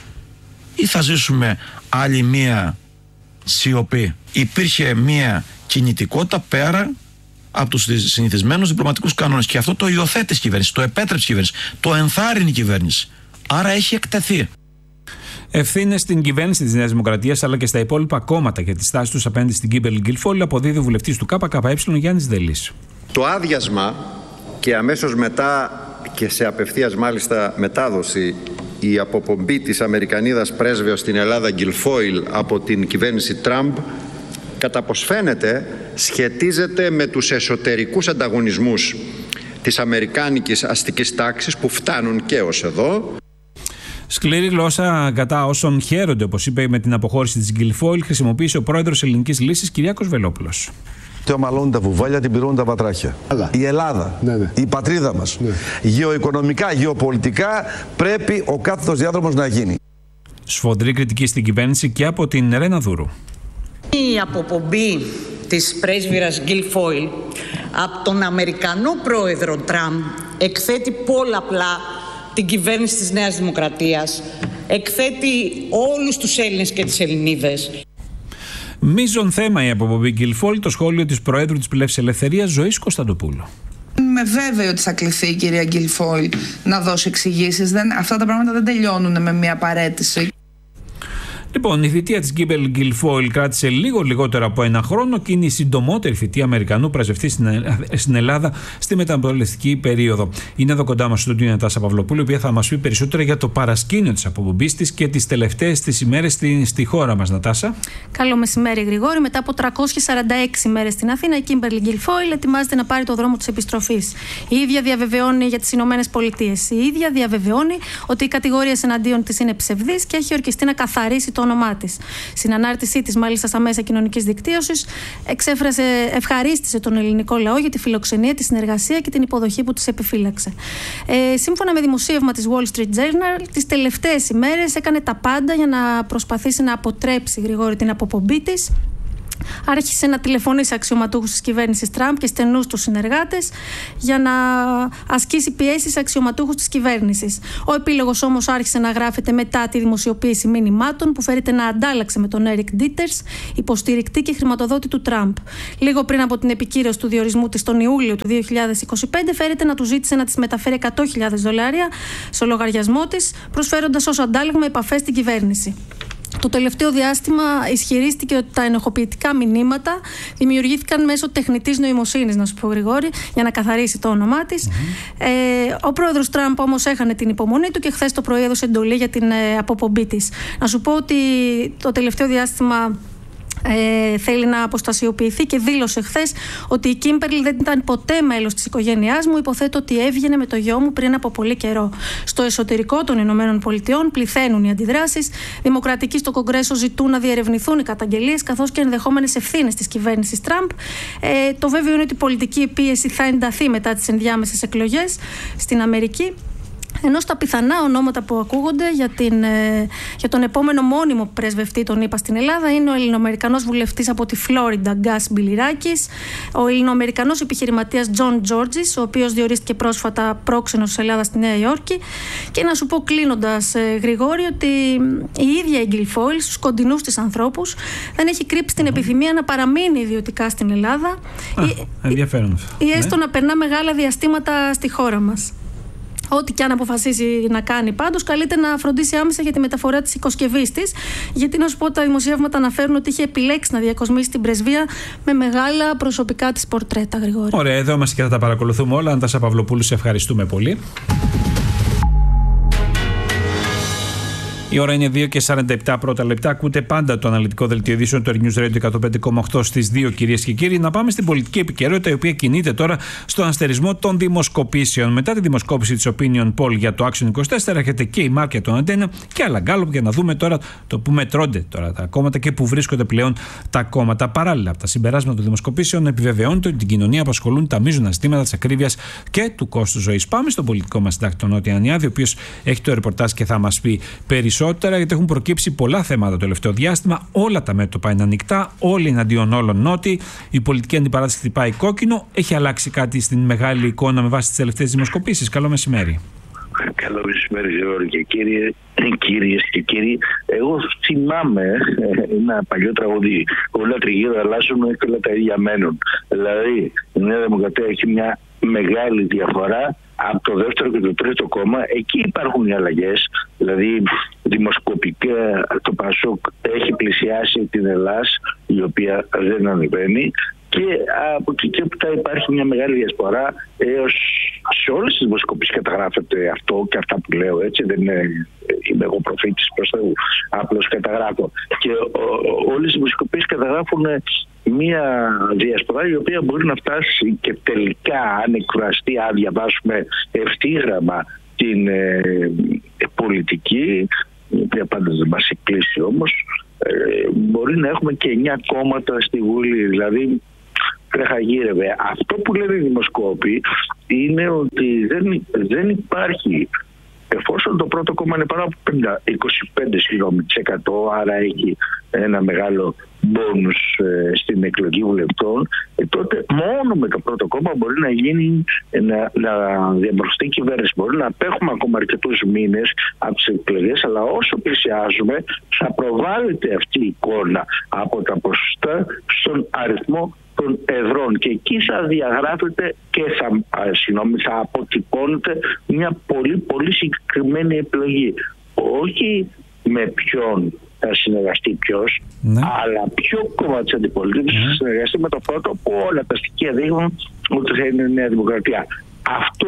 ή θα ζήσουμε άλλη μία σιωπή? Υπήρχε μία κινητικότητα πέρα από τους συνηθισμένους διπλωματικούς κανόνες και αυτό το υιοθέτησε η κυβέρνηση, το επέτρεψε η κυβέρνηση, το ενθάρρυνε η κυβέρνηση. Άρα έχει εκτεθεί. Ευθύνες στην κυβέρνηση της Νέας Δημοκρατίας αλλά και στα υπόλοιπα κόμματα για τη στάση τους απέναντι στην Κίμπερλι Γκιλφόιλ αποδίδει ο βουλευτής του ΚΚΕ Γιάννης Δελής. Το άδειασμα και αμέσως μετά και σε απευθείας μάλιστα μετάδοση η αποπομπή της Αμερικανίδας πρέσβεως στην Ελλάδα Γκιλφόιλ από την κυβέρνηση Τραμπ, κατά πως φαίνεται σχετίζεται με τους εσωτερικούς ανταγωνισμούς της αμερικάνικης αστικής τάξης που φτάνουν και ως εδώ. Σκληρή γλώσσα κατά όσων χαίρονται, όπως είπε, με την αποχώρηση της Γκιλφόιλ, χρησιμοποίησε ο πρόεδρος Ελληνικής Λύσης Κυριάκος Βελόπουλος. Τι ομαλώνουν τα βουβάλια, την πυρώνουν τα πατράχια. Αλλά. Η Ελλάδα, ναι, ναι. η πατρίδα μας, ναι. γεωοικονομικά, γεωπολιτικά πρέπει ο κάθετος διάδρομος να γίνει. Σφοδρή κριτική στην κυβέρνηση και από την Ρένα Δούρου. Η αποπομπή της πρέσβυρας Γκιλφόιλ από τον Αμερικανό πρόεδρο Τραμπ εκθέτει πολλαπλά την κυβέρνηση της Νέας Δημοκρατίας, εκθέτει όλους τους Έλληνες και τις Ελληνίδες. Μείζον θέμα η αποπομπή Γκιλφόιλ, το σχόλιο της Προέδρου της Πλεύσης Ελευθερίας Ζωής Κωνσταντοπούλου. Είμαι βέβαιη ότι θα κληθεί η κυρία Γκιλφόιλ να δώσει εξηγήσεις. Αυτά τα πράγματα δεν τελειώνουν με μια παρέτηση. Λοιπόν, η θητεία της Κίμπερλι Γκιλφόιλ κράτησε λίγο λιγότερο από ένα χρόνο και είναι η συντομότερη θητεία Αμερικανού πρεσβευτή στην Ελλάδα στη μεταπολιτευτική περίοδο. Είναι εδώ κοντά μας στο στούντιο η Νατάσα Παυλοπούλου, η οποία θα μας πει περισσότερα για το παρασκήνιο της αποπομπής της και τις τελευταίες της ημέρες στη, στη χώρα μας. Νατάσα. Καλό μεσημέρι, Γρηγόρη. Μετά από τριακόσιες σαράντα έξι ημέρες στην Αθήνα, η Κίμπερλι Γκιλφόιλ ετοιμάζεται να πάρει το δρόμο της επιστροφής. Η ίδια διαβεβαιώνει για τις Ηνωμένες Πολιτείες. Η ίδια διαβεβαιώνει ότι οι κατηγορίες εναντίον της είναι ψευδείς και έχει ορκιστεί να καθαρίσει το όνομά της. Στην ανάρτησή της, μάλιστα στα μέσα κοινωνικής δικτύωσης, εξέφρασε, ευχαρίστησε τον ελληνικό λαό για τη φιλοξενία, τη συνεργασία και την υποδοχή που της επιφύλαξε. Ε, σύμφωνα με δημοσίευμα της Wall Street Journal, τις τελευταίες ημέρες έκανε τα πάντα για να προσπαθήσει να αποτρέψει, Γρηγόρη, την αποπομπή της. Άρχισε να τηλεφωνεί σε αξιωματούχους της κυβέρνησης Τραμπ και στενούς τους συνεργάτες για να ασκήσει πιέσεις σε αξιωματούχους της κυβέρνησης. Ο επίλογος όμως άρχισε να γράφεται μετά τη δημοσιοποίηση μηνυμάτων που φέρεται να αντάλλαξε με τον Έρικ Ντίτερς, υποστηρικτή και χρηματοδότη του Τραμπ. Λίγο πριν από την επικύρωση του διορισμού της τον Ιούλιο του δύο χιλιάδες είκοσι πέντε, φέρεται να του ζήτησε να της μεταφέρει εκατό χιλιάδες δολάρια στο λογαριασμό της, προσφέροντας ως αντάλλαγμα επαφές στην κυβέρνηση. Το τελευταίο διάστημα ισχυρίστηκε ότι τα ενοχοποιητικά μηνύματα δημιουργήθηκαν μέσω τεχνητής νοημοσύνης, να σου πω, Γρηγόρη, για να καθαρίσει το όνομά της. Mm-hmm. Ε, ο πρόεδρος Τραμπ όμως έχανε την υπομονή του και χθες το πρωί έδωσε εντολή για την ε, αποπομπή της. Να σου πω ότι το τελευταίο διάστημα Ε, θέλει να αποστασιοποιηθεί και δήλωσε χθες ότι η Κίμπερλι δεν ήταν ποτέ μέλος της οικογένειάς μου. Υποθέτω ότι έβγαινε με το γιο μου πριν από πολύ καιρό. Στο εσωτερικό των Ηνωμένων Πολιτειών πληθαίνουν οι αντιδράσεις. Δημοκρατικοί στο Κογκρέσο ζητούν να διερευνηθούν οι καταγγελίες καθώς και ενδεχόμενες ευθύνες της κυβέρνησης Τραμπ. Ε, το βέβαιο είναι ότι η πολιτική πίεση θα ενταθεί μετά τις ενδιάμεσες εκλογές στην Αμερική. Ενώ στα πιθανά ονόματα που ακούγονται για, την, ε, για τον επόμενο μόνιμο πρεσβευτή των ΗΠΑ στην Ελλάδα είναι ο Ελληνοαμερικανός βουλευτής από τη Φλόριντα, Γκάς Μπιλιράκης, ο Ελληνοαμερικανός επιχειρηματίας Τζον Τζόρτζης, ο οποίος διορίστηκε πρόσφατα πρόξενος της Ελλάδας στη Νέα Υόρκη. Και να σου πω κλείνοντας, ε, Γρηγόρη, ότι η ίδια η Γκιλφόιλ στους κοντινούς της ανθρώπους δεν έχει κρύψει την επιθυμία να παραμείνει ιδιωτικά στην Ελλάδα. Α, ή, ενδιαφέρον. Ή έστω ναι. να περνά μεγάλα διαστήματα στη χώρα μας. Ό,τι και αν αποφασίσει να κάνει, πάντως, καλείται να φροντίσει άμεσα για τη μεταφορά της οικοσκευής της. Γιατί να σου πω, τα δημοσιεύματα αναφέρουν ότι είχε επιλέξει να διακοσμήσει την πρεσβεία με μεγάλα προσωπικά της πορτρέτα, Γρηγόρη. Ωραία, εδώ είμαστε και θα τα παρακολουθούμε όλα. Αντάσα Παυλοπούλου, σε ευχαριστούμε πολύ. Η ώρα είναι δύο και σαράντα επτά πρώτα λεπτά. Ακούτε πάντα το αναλυτικό δελτίο ειδήσεων του News Radio εκατόν πέντε κόμμα οκτώ στις δύο, κυρίες και κύριοι. Να πάμε στην πολιτική επικαιρότητα, η οποία κινείται τώρα στον αστερισμό των δημοσκοπήσεων. Μετά τη δημοσκόπηση της Opinion Poll για το Action είκοσι τέσσερα, έρχεται και η Μάρκετ των Αντένα και άλλα γκάλωπ για να δούμε τώρα το που μετρώνται τώρα τα κόμματα και που βρίσκονται πλέον τα κόμματα. Παράλληλα, από τα συμπεράσματα των δημοσκοπήσεων επιβεβαιώνεται ότι την κοινωνία απασχολούν τα μείζωνα ζητήματα της ακρίβειας και του κόστου ζωής. Πάμε στον πολιτικό μας συντάκτη, τον Νότια Ανιάδη, ο οποίος έχει το ρεπορτάζ και θα μας πει περισσότερο. Γιατί έχουν προκύψει πολλά θέματα το τελευταίο διάστημα. Όλα τα μέτωπα είναι ανοιχτά, όλοι εναντίον όλων νότιοι. Η πολιτική αντιπαράθεση χτυπάει κόκκινο. Έχει αλλάξει κάτι στην μεγάλη εικόνα με βάση τις τελευταίες δημοσκοπήσεις? Καλό μεσημέρι. Καλό μεσημέρι, Γεώργη και κύριε, κυρίες και κύριοι. Εγώ θυμάμαι ένα παλιό τραγούδι. Όλα τριγύρω αλλάζουν και όλα τα ίδια μένουν. Δηλαδή, η Νέα Δημοκρατία έχει μια μεγάλη διαφορά από το δεύτερο και το τρίτο κόμμα. Εκεί υπάρχουν οι αλλαγές. Δηλαδή, δημοσκοπικά το ΠΑΣΟΚ έχει πλησιάσει την Ελλάδα, η οποία δεν ανεβαίνει. Και από εκεί και μετά υπάρχει μια μεγάλη διασπορά έως σε όλες τις δημοσκοπήσεις καταγράφεται αυτό και αυτά που λέω, έτσι, δεν είναι, είμαι εγώ προφήτης προς Θεού, απλώς καταγράφω. Και όλες οι δημοσκοπήσεις καταγράφουν μια διασπορά η οποία μπορεί να φτάσει και τελικά, αν εκφραστεί, αν διαβάσουμε ευθύγραμμα την ε, πολιτική, η οποία πάντα δεν μας εκκλείσει όμως, ε, μπορεί να έχουμε και εννιά κόμματα στη Βουλή, δηλαδή τρεχαγύρευε. Αυτό που λένε οι δημοσκόποι είναι ότι δεν, δεν υπάρχει, εφόσον το πρώτο κόμμα είναι πάνω από είκοσι πέντε τοις εκατό, άρα έχει ένα μεγάλο μπόνους ε, στην εκλογή βουλευτών, ε, τότε μόνο με το πρώτο κόμμα μπορεί να γίνει, να, να διαμορφωθεί η κυβέρνηση. Μπορεί να απέχουμε ακόμα αρκετούς μήνες από τις εκλογές, αλλά όσο πλησιάζουμε θα προβάλλεται αυτή η εικόνα από τα ποσοστά στον αριθμό των εδρών και εκεί θα διαγράφεται και θα, α, συγνώμη, θα αποτυπώνεται μια πολύ πολύ συγκεκριμένη επιλογή. Όχι με ποιον θα συνεργαστεί ποιος, ναι. αλλά ποιο κόμμα της αντιπολίτευσης ναι. θα συνεργαστεί με το πρώτο, που όλα τα στοιχεία δείχνουν ότι θα είναι η Νέα Δημοκρατία. Αυτό,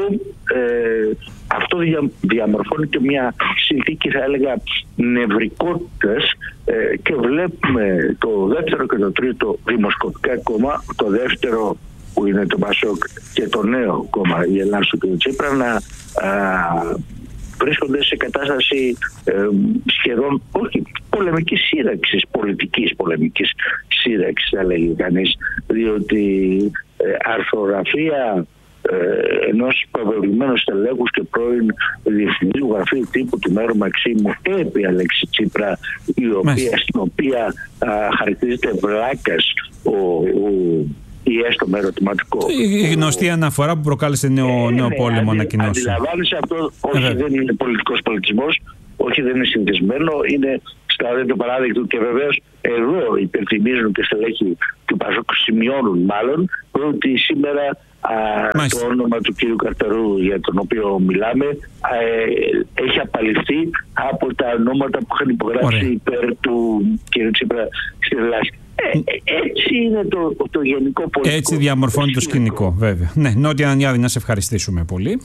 ε, αυτό δια, διαμορφώνει και μια συνθήκη, θα έλεγα, νευρικότητας ε, και βλέπουμε το δεύτερο και το τρίτο δημοσκοπικά κόμμα, το δεύτερο που είναι το ΠΑΣΟΚ και το νέο κόμμα, η Ελλάδα του κ. Τσίπρα, να α, βρίσκονται σε κατάσταση ε, σχεδόν όχι πολεμικής σύραξης, πολιτικής πολεμικής σύραξης θα λέγει κανείς, διότι ε, αρθρογραφία ε, ενός προβεβλημένου στελέχους και πρώην διευθυντή γραφείου τύπου του Μέρου Μαξίμου επί Αλέξη Τσίπρα, η οποία, στην οποία α, χαρακτηρίζεται βλάκας ο, ο ή έστω με ερωτηματικό. Η γνωστή αναφορά που προκάλεσε νέο, ε, νέο ναι, πόλεμο ανακοινώσει. Αντιλαμβάνεσαι αυτό, όχι ε, δεν είναι πολιτικός πολιτισμός, όχι δεν είναι συνηθισμένο, είναι στο παράδειγμα και βεβαίως εδώ υπενθυμίζουν και στελέχοι του Πασόκ, σημειώνουν μάλλον ότι σήμερα α, το όνομα του κύριου Καρτερού για τον οποίο μιλάμε α, ε, έχει απαλληφθεί από τα ονόματα που είχαν υπογράψει Ωραία. υπέρ του κύριου Τσίπρα στη Ελλάδη. Ε, έτσι είναι το, το γενικό πολιτικό. Έτσι διαμορφώνει το σκηνικό, βέβαια. Ναι, Νότια Ανιάδη, να σε ευχαριστήσουμε πολύ.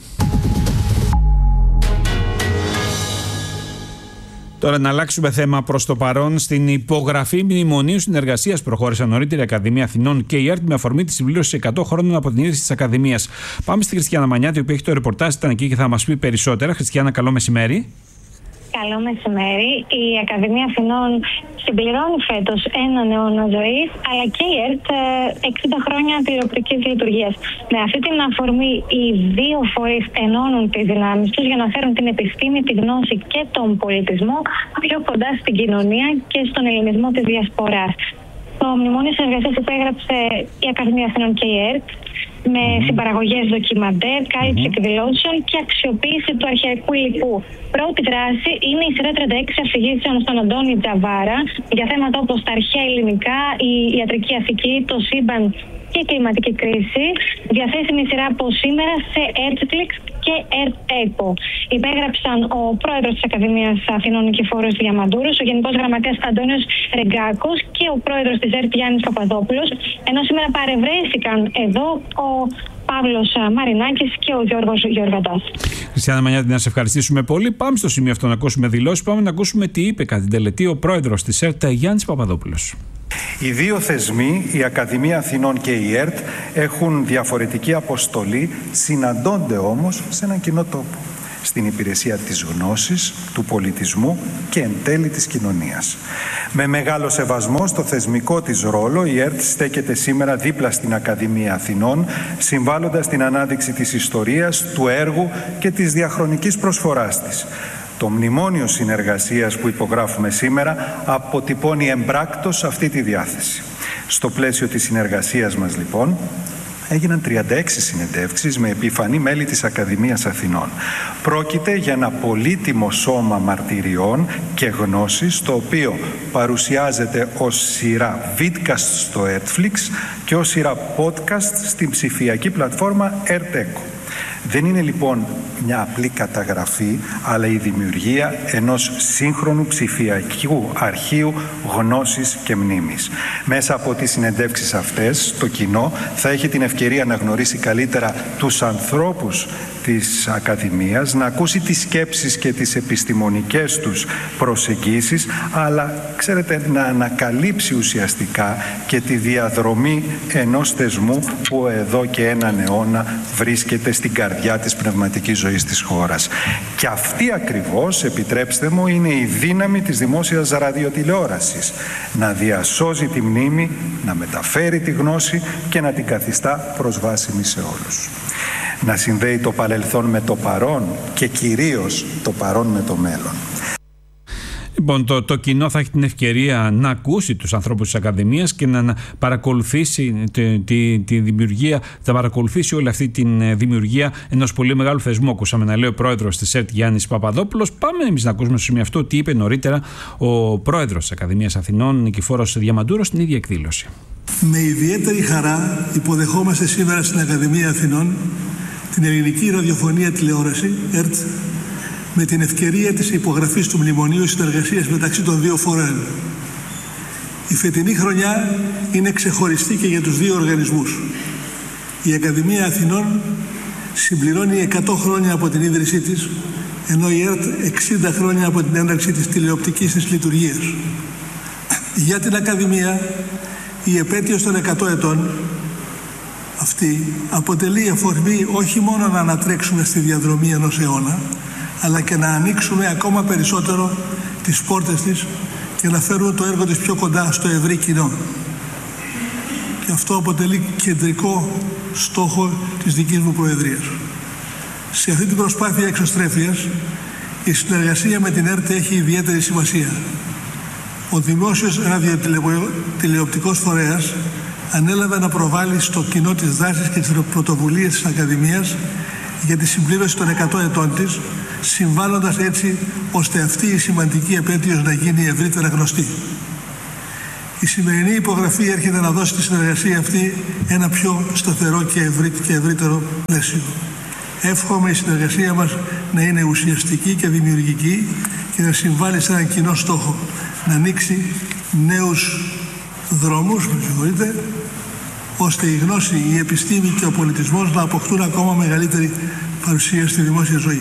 Τώρα να αλλάξουμε θέμα προς το παρόν. Στην υπογραφή μνημονίου συνεργασίας προχώρησαν νωρίτερα η Ακαδημία Αθηνών και η ΕΡΤ με αφορμή τη συμπλήρωση εκατό χρόνων από την ίδρυση της Ακαδημίας. Πάμε στη Χριστιανά Μανιάτη, η οποία έχει το ρεπορτάζ, ήταν εκεί και θα μας πει περισσότερα. Χριστιανά, καλό μεσημέρι. Καλό μεσημέρι. Η Ακαδημία Αθηνών συμπληρώνει φέτος έναν αιώνα ζωής, αλλά και η ΕΡΤ εξήντα χρόνια τηλεοπτικής λειτουργίας. Με αυτή την αφορμή, οι δύο φορείς ενώνουν τις δυνάμεις τους για να φέρουν την επιστήμη, τη γνώση και τον πολιτισμό πιο κοντά στην κοινωνία και στον ελληνισμό της διασποράς. Το μνημόνιο συνεργασίας υπέγραψε η Ακαδημία Αθηνών και η ΕΡΤ με συμπαραγωγές ντοκιμαντέρ, κάλυψη mm-hmm. εκδηλώσεων και αξιοποίηση του αρχαϊκού υλικού. Πρώτη δράση είναι η σειρά τριάντα έξι αφηγήσεων στον Αντώνη Τζαβάρα για θέματα όπως τα αρχαία ελληνικά, η ιατρική ηθική, το σύμπαν και η κλιματική κρίση. Διαθέσιμη σειρά από σήμερα σε Ertflix και Erteco. Υπέγραψαν ο πρόεδρος της Ακαδημίας Αθηνών Νικηφόρος Διαμαντούρος, ο Γενικός Γραμματέας Αντώνιος Ρεγκάκος και ο πρόεδρος της ΕΡΤ Γιάννης Παπαδόπουλος, ενώ σήμερα παρευρέθηκαν εδώ ο Παύλος Μαρινάκης και ο Γιώργος Γιωργαντάς. Χριστιανά Μανιάτη, να σε ευχαριστήσουμε πολύ. Πάμε στο σημείο αυτό να ακούσουμε δηλώσεις. Πάμε να ακούσουμε τι είπε κατά την τελετή ο πρόεδρος της ΕΡΤ Γιάννης Παπαδόπουλος. Οι δύο θεσμοί, η Ακαδημία Αθηνών και η ΕΡΤ, έχουν διαφορετική αποστολή, συναντώνται όμως σε έναν κοινό τόπο, στην υπηρεσία της γνώσης, του πολιτισμού και εν τέλει της κοινωνίας. Με μεγάλο σεβασμό στο θεσμικό της ρόλο, η ΕΡΤ στέκεται σήμερα δίπλα στην Ακαδημία Αθηνών, συμβάλλοντας στην ανάδειξη της ιστορίας, του έργου και της διαχρονικής προσφοράς της. Το μνημόνιο συνεργασίας που υπογράφουμε σήμερα αποτυπώνει εμπράκτος αυτή τη διάθεση. Στο πλαίσιο της συνεργασίας μας, λοιπόν, έγιναν τριάντα έξι συνεντεύξεις με επιφανή μέλη της Ακαδημίας Αθηνών. Πρόκειται για ένα πολύτιμο σώμα μαρτυριών και γνώσης, το οποίο παρουσιάζεται ως σειρά vidcast στο Ertflix και ως σειρά podcast στην ψηφιακή πλατφόρμα Erteco. Δεν είναι λοιπόν μια απλή καταγραφή, αλλά η δημιουργία ενός σύγχρονου ψηφιακού αρχείου γνώσης και μνήμης. Μέσα από τις συνεντεύξεις αυτές, το κοινό θα έχει την ευκαιρία να γνωρίσει καλύτερα τους ανθρώπους της Ακαδημίας, να ακούσει τις σκέψεις και τις επιστημονικές τους προσεγγίσεις, αλλά ξέρετε, να ανακαλύψει ουσιαστικά και τη διαδρομή ενός θεσμού που εδώ και έναν αιώνα βρίσκεται στην καρδιά της πνευματικής ζωής της χώρας. Και αυτή ακριβώς, επιτρέψτε μου, είναι η δύναμη της δημόσιας ραδιοτηλεόρασης. Να διασώζει τη μνήμη, να μεταφέρει τη γνώση και να την καθιστά προσβάσιμη σε όλους. Να συνδέει το παρελθόν με το παρόν και κυρίως το παρόν με το μέλλον. Λοιπόν, το, το κοινό θα έχει την ευκαιρία να ακούσει τους ανθρώπους της Ακαδημίας και να, να παρακολουθήσει τη, τη, τη δημιουργία, θα παρακολουθήσει όλη αυτή τη δημιουργία ενός πολύ μεγάλου θεσμού. Ακούσαμε να λέει ο πρόεδρος της ΕΡΤ Γιάννης Παπαδόπουλος. Πάμε εμείς να ακούσουμε στο σημείο αυτό τι είπε νωρίτερα ο πρόεδρος της Ακαδημίας Αθηνών, Νικηφόρος Διαμαντούρος, στην ίδια εκδήλωση. Με ιδιαίτερη χαρά υποδεχόμαστε σήμερα στην Ακαδημία Αθηνών την ελληνική ραδιοφωνία τηλεόραση, ΕΡΤ, με την ευκαιρία της υπογραφής του Μνημονίου Συνεργασίας μεταξύ των δύο φορέων. Η φετινή χρονιά είναι ξεχωριστή και για τους δύο οργανισμούς. Η Ακαδημία Αθηνών συμπληρώνει εκατό χρόνια από την ίδρυσή της, ενώ η ΕΡΤ εξήντα χρόνια από την έναρξη της τηλεοπτικής της λειτουργίας. Για την Ακαδημία, η επέτειος των εκατό ετών αυτή αποτελεί αφορμή όχι μόνο να ανατρέξουμε στη διαδρομή ενός αιώνα, αλλά και να ανοίξουμε ακόμα περισσότερο τις πόρτες της και να φέρουμε το έργο της πιο κοντά στο ευρύ κοινό. Και αυτό αποτελεί κεντρικό στόχο της δικής μου Προεδρίας. Σε αυτή την προσπάθεια εξωστρέφειας, η συνεργασία με την ΕΡΤ έχει ιδιαίτερη σημασία. Ο δημόσιος ραδιοτηλεοπτικός φορέας ανέλαβε να προβάλλει στο κοινό τις δράσεις και τις πρωτοβουλίες της Ακαδημίας για τη συμπλήρωση των εκατό ετών της, συμβάλλοντας έτσι ώστε αυτή η σημαντική επέτειος να γίνει ευρύτερα γνωστή. Η σημερινή υπογραφή έρχεται να δώσει τη συνεργασία αυτή ένα πιο σταθερό και, ευρύ, και ευρύτερο πλαίσιο. Εύχομαι η συνεργασία μας να είναι ουσιαστική και δημιουργική και να συμβάλλει σε έναν κοινό στόχο, να ανοίξει νέους δρόμους, με συγχωρείτε, ώστε η γνώση, η επιστήμη και ο πολιτισμός να αποκτούν ακόμα μεγαλύτερη παρουσία στη δημόσια ζωή.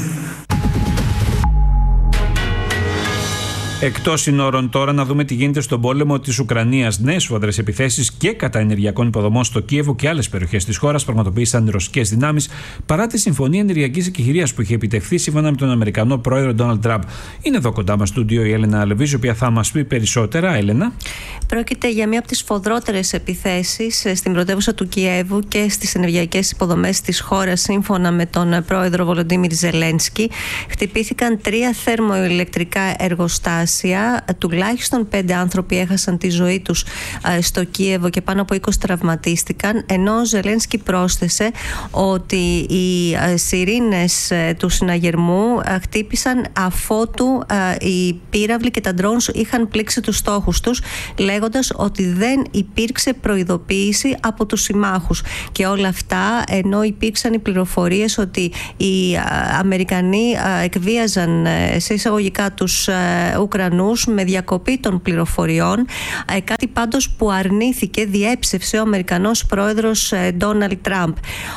Εκτός συνόρων τώρα, να δούμε τι γίνεται στον πόλεμο της Ουκρανίας. Νέες σφοδρές επιθέσεις και κατά ενεργειακών υποδομών στο Κίεβο και άλλες περιοχές της χώρας πραγματοποίησαν οι ρωσικές δυνάμεις παρά τη συμφωνία ενεργειακής εκεχηρίας που είχε επιτευχθεί σύμφωνα με τον Αμερικανό πρόεδρο Ντόναλντ Τραμπ. Είναι εδώ κοντά μας στο στούντιο η Έλενα Αλεβίζου, η οποία θα μας πει περισσότερα. Έλενα. Πρόκειται για μία από τις σφοδρότερες επιθέσεις στην πρωτεύουσα του Κιέβου και στις ενεργειακές υποδομές της χώρας, σύμφωνα με τον πρόεδρο Βολοντίμιρ Ζελένσκι. Χτυπήθηκαν τρία θερμοηλεκτρικά εργοστάσια. Τουλάχιστον πέντε άνθρωποι έχασαν τη ζωή τους στο Κίεβο και πάνω από είκοσι τραυματίστηκαν, ενώ ο Ζελένσκι πρόσθεσε ότι οι σιρήνες του συναγερμού χτύπησαν αφότου οι πύραυλοι και τα drones είχαν πλήξει τους στόχους τους, λέγοντας ότι δεν υπήρξε προειδοποίηση από τους συμμάχους. Και όλα αυτά ενώ υπήρξαν οι πληροφορίες ότι οι Αμερικανοί εκβίαζαν σε εισαγωγικά τους Ουκρανούς με διακοπή των πληροφοριών, κάτι πάντως που αρνήθηκε, διέψευσε ο Αμερικανός πρόεδρος Ντόναλντ Τραμπ.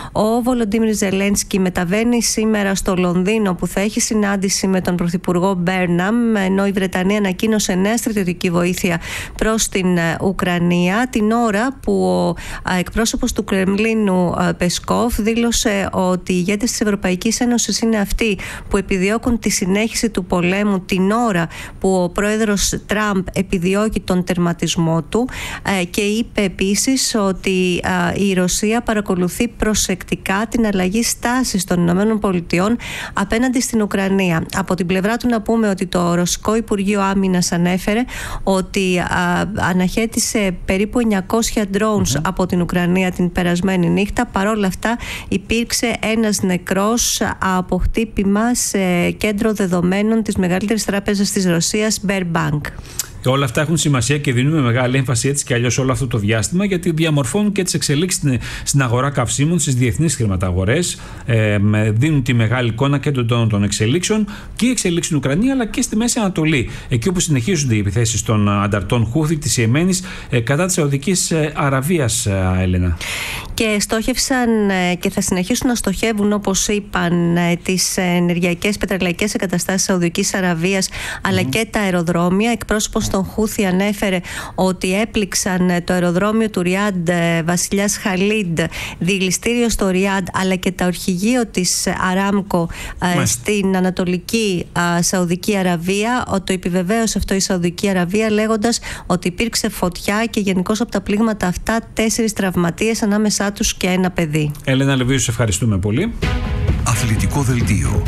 Ο Βολοντίμιρ Ζελένσκι μεταβαίνει σήμερα στο Λονδίνο, που θα έχει συνάντηση με τον Πρωθυπουργό Μπέρναμ, ενώ η Βρετανία ανακοίνωσε νέα στρατιωτική βοήθεια προς την Ουκρανία, την ώρα που ο εκπρόσωπος του Κρεμλίνου Πεσκόφ δήλωσε ότι οι ηγέτες της Ευρωπαϊκής Ένωσης είναι αυτοί που επιδιώκουν τη συνέχιση του πολέμου την ώρα που ο πρόεδρος Τραμπ επιδιώκει τον τερματισμό του, και είπε επίσης ότι η Ρωσία παρακολουθεί προσεκτικά την αλλαγή στάσης των Ηνωμένων Πολιτειών απέναντι στην Ουκρανία. Από την πλευρά του να πούμε ότι το Ρωσικό Υπουργείο Άμυνας ανέφερε ότι αναχέτησε περίπου εννιακόσια drones mm-hmm. από την Ουκρανία την περασμένη νύχτα. Παρόλα αυτά υπήρξε ένας νεκρός από χτύπημα σε κέντρο δεδομένων της μεγαλύτερης τράπεζας της Ρωσίας, Sberbank. Όλα αυτά έχουν σημασία και δίνουμε μεγάλη έμφαση έτσι και αλλιώς όλο αυτό το διάστημα, γιατί διαμορφώνουν και τις εξελίξεις στην, στην αγορά καυσίμων, στις διεθνείς χρηματαγορές. Ε, δίνουν τη μεγάλη εικόνα και των τόνων των εξελίξεων, και η εξελίξη στην Ουκρανία αλλά και στη Μέση Ανατολή. Εκεί όπου συνεχίζονται οι επιθέσεις των ανταρτών Χούθη της Ιεμένης ε, κατά της Σαουδικής Αραβίας, ε, Έλενα. Και στόχευσαν ε, και θα συνεχίσουν να στοχεύουν, όπως είπαν, ε, τις ενεργειακές πετρελαϊκές εγκαταστάσεις Σαουδικής Αραβίας, αλλά mm. και τα αεροδρόμια. Εκπρόσωπος των Χούθη ανέφερε ότι έπληξαν το αεροδρόμιο του Ριάντ Βασιλιάς Χαλίντ, διελιστήριο στο Ριάντ, αλλά και τα ορχηγείο της Αράμκο ε, στην Ανατολική ε, Σαουδική Αραβία. Το επιβεβαίωσε αυτό η Σαουδική Αραβία, λέγοντας ότι υπήρξε φωτιά και γενικώς από τα πλήγματα αυτά τέσσερις τραυματίες, ανάμεσά τους και ένα παιδί. Έλενα Λεβίου, σε ευχαριστούμε πολύ. Αθλητικό δελτίο.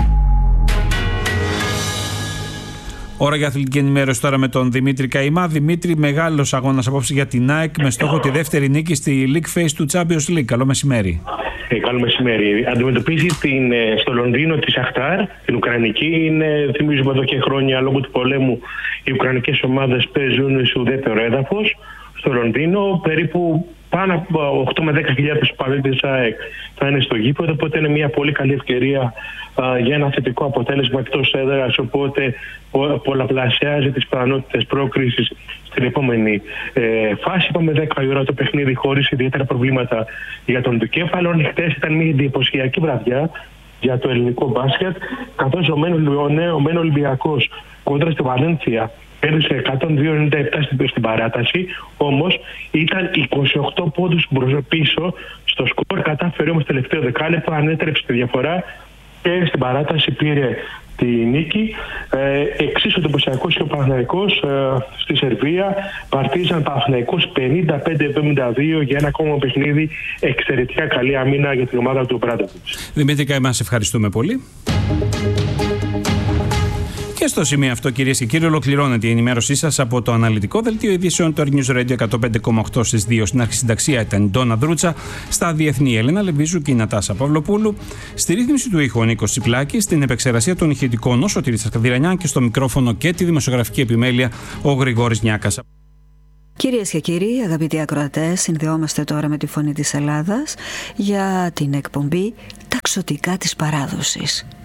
Ώρα για αθλητική ενημέρωση τώρα με τον Δημήτρη Καημά. Δημήτρη, μεγάλος αγώνας απόψε για την ΑΕΚ με στόχο τη δεύτερη νίκη στη League Phase του Champions League. Καλό μεσημέρι. Ε, καλό μεσημέρι. Αντιμετωπίζει την, στο Λονδίνο τη Σαχτάρ, την Ουκρανική. Είναι, θυμίζουμε εδώ και χρόνια, λόγω του πολέμου, οι Ουκρανικές ομάδες παίζουν σε ουδέτερο έδαφος. Στο Λονδίνο περίπου πάνω από οκτώ με δέκα χιλιάδες παλέτες ΑΕΚ θα είναι στο γήπεδο, οπότε είναι μια πολύ καλή ευκαιρία α, για ένα θετικό αποτέλεσμα εκτός έδρας, οπότε πο, πολλαπλασιάζει τις πιθανότητες πρόκρισης στην επόμενη ε, φάση. Είπαμε δέκα η ώρα το παιχνίδι χωρίς ιδιαίτερα προβλήματα για τον Δικέφαλο. Χτες ήταν μια εντυπωσιακή βραδιά για το ελληνικό μπάσκετ, καθώς ο Μεν Ολυμπιακός κόντρα στη Βαλένθια έδωσε εκατόν δύο ενενήντα επτά στην παράταση, όμως ήταν είκοσι οκτώ πόντους πίσω στο σκορ, κατάφερε όμως τελευταίο δεκάλεπτο, ανέτρεψε τη διαφορά και στην παράταση πήρε τη νίκη. Ε, εξίσου εντυπωσιακός και ο Παναθηναϊκός ε, στη Σερβία. Παρτίζαν Παναθηναϊκός πενήντα πέντε εβδομήντα δύο για ένα ακόμα παιχνίδι. Εξαιρετικά καλή αμήνα για την ομάδα του Μπράντοβιτς. Δημήτρη Καημά, σε ευχαριστούμε πολύ. Και στο σημείο αυτό, κυρίες και κύριοι, ολοκληρώνεται η ενημέρωσή σας από το αναλυτικό δελτίο ειδήσεων του News Radio εκατόν πέντε κόμμα οκτώ στις δύο. Στην αρχισυνταξία ήταν η Ντόνα Δρούτσα, στα διεθνή Έλενα Λεβίζου και η Νατάσα Παυλοπούλου, στη ρύθμιση του ήχου ο Νίκος Τσιπλάκης, στην επεξεργασία των ηχητικών ο Σωτήρης Καδηρανιάν και στο μικρόφωνο και τη δημοσιογραφική επιμέλεια ο Γρηγόρης Νιάκας. Κυρίες και κύριοι, αγαπητοί ακροατές, συνδεόμαστε τώρα με τη Φωνή της Ελλάδας για την εκπομπή «Τα ξωτικά της παράδοσης».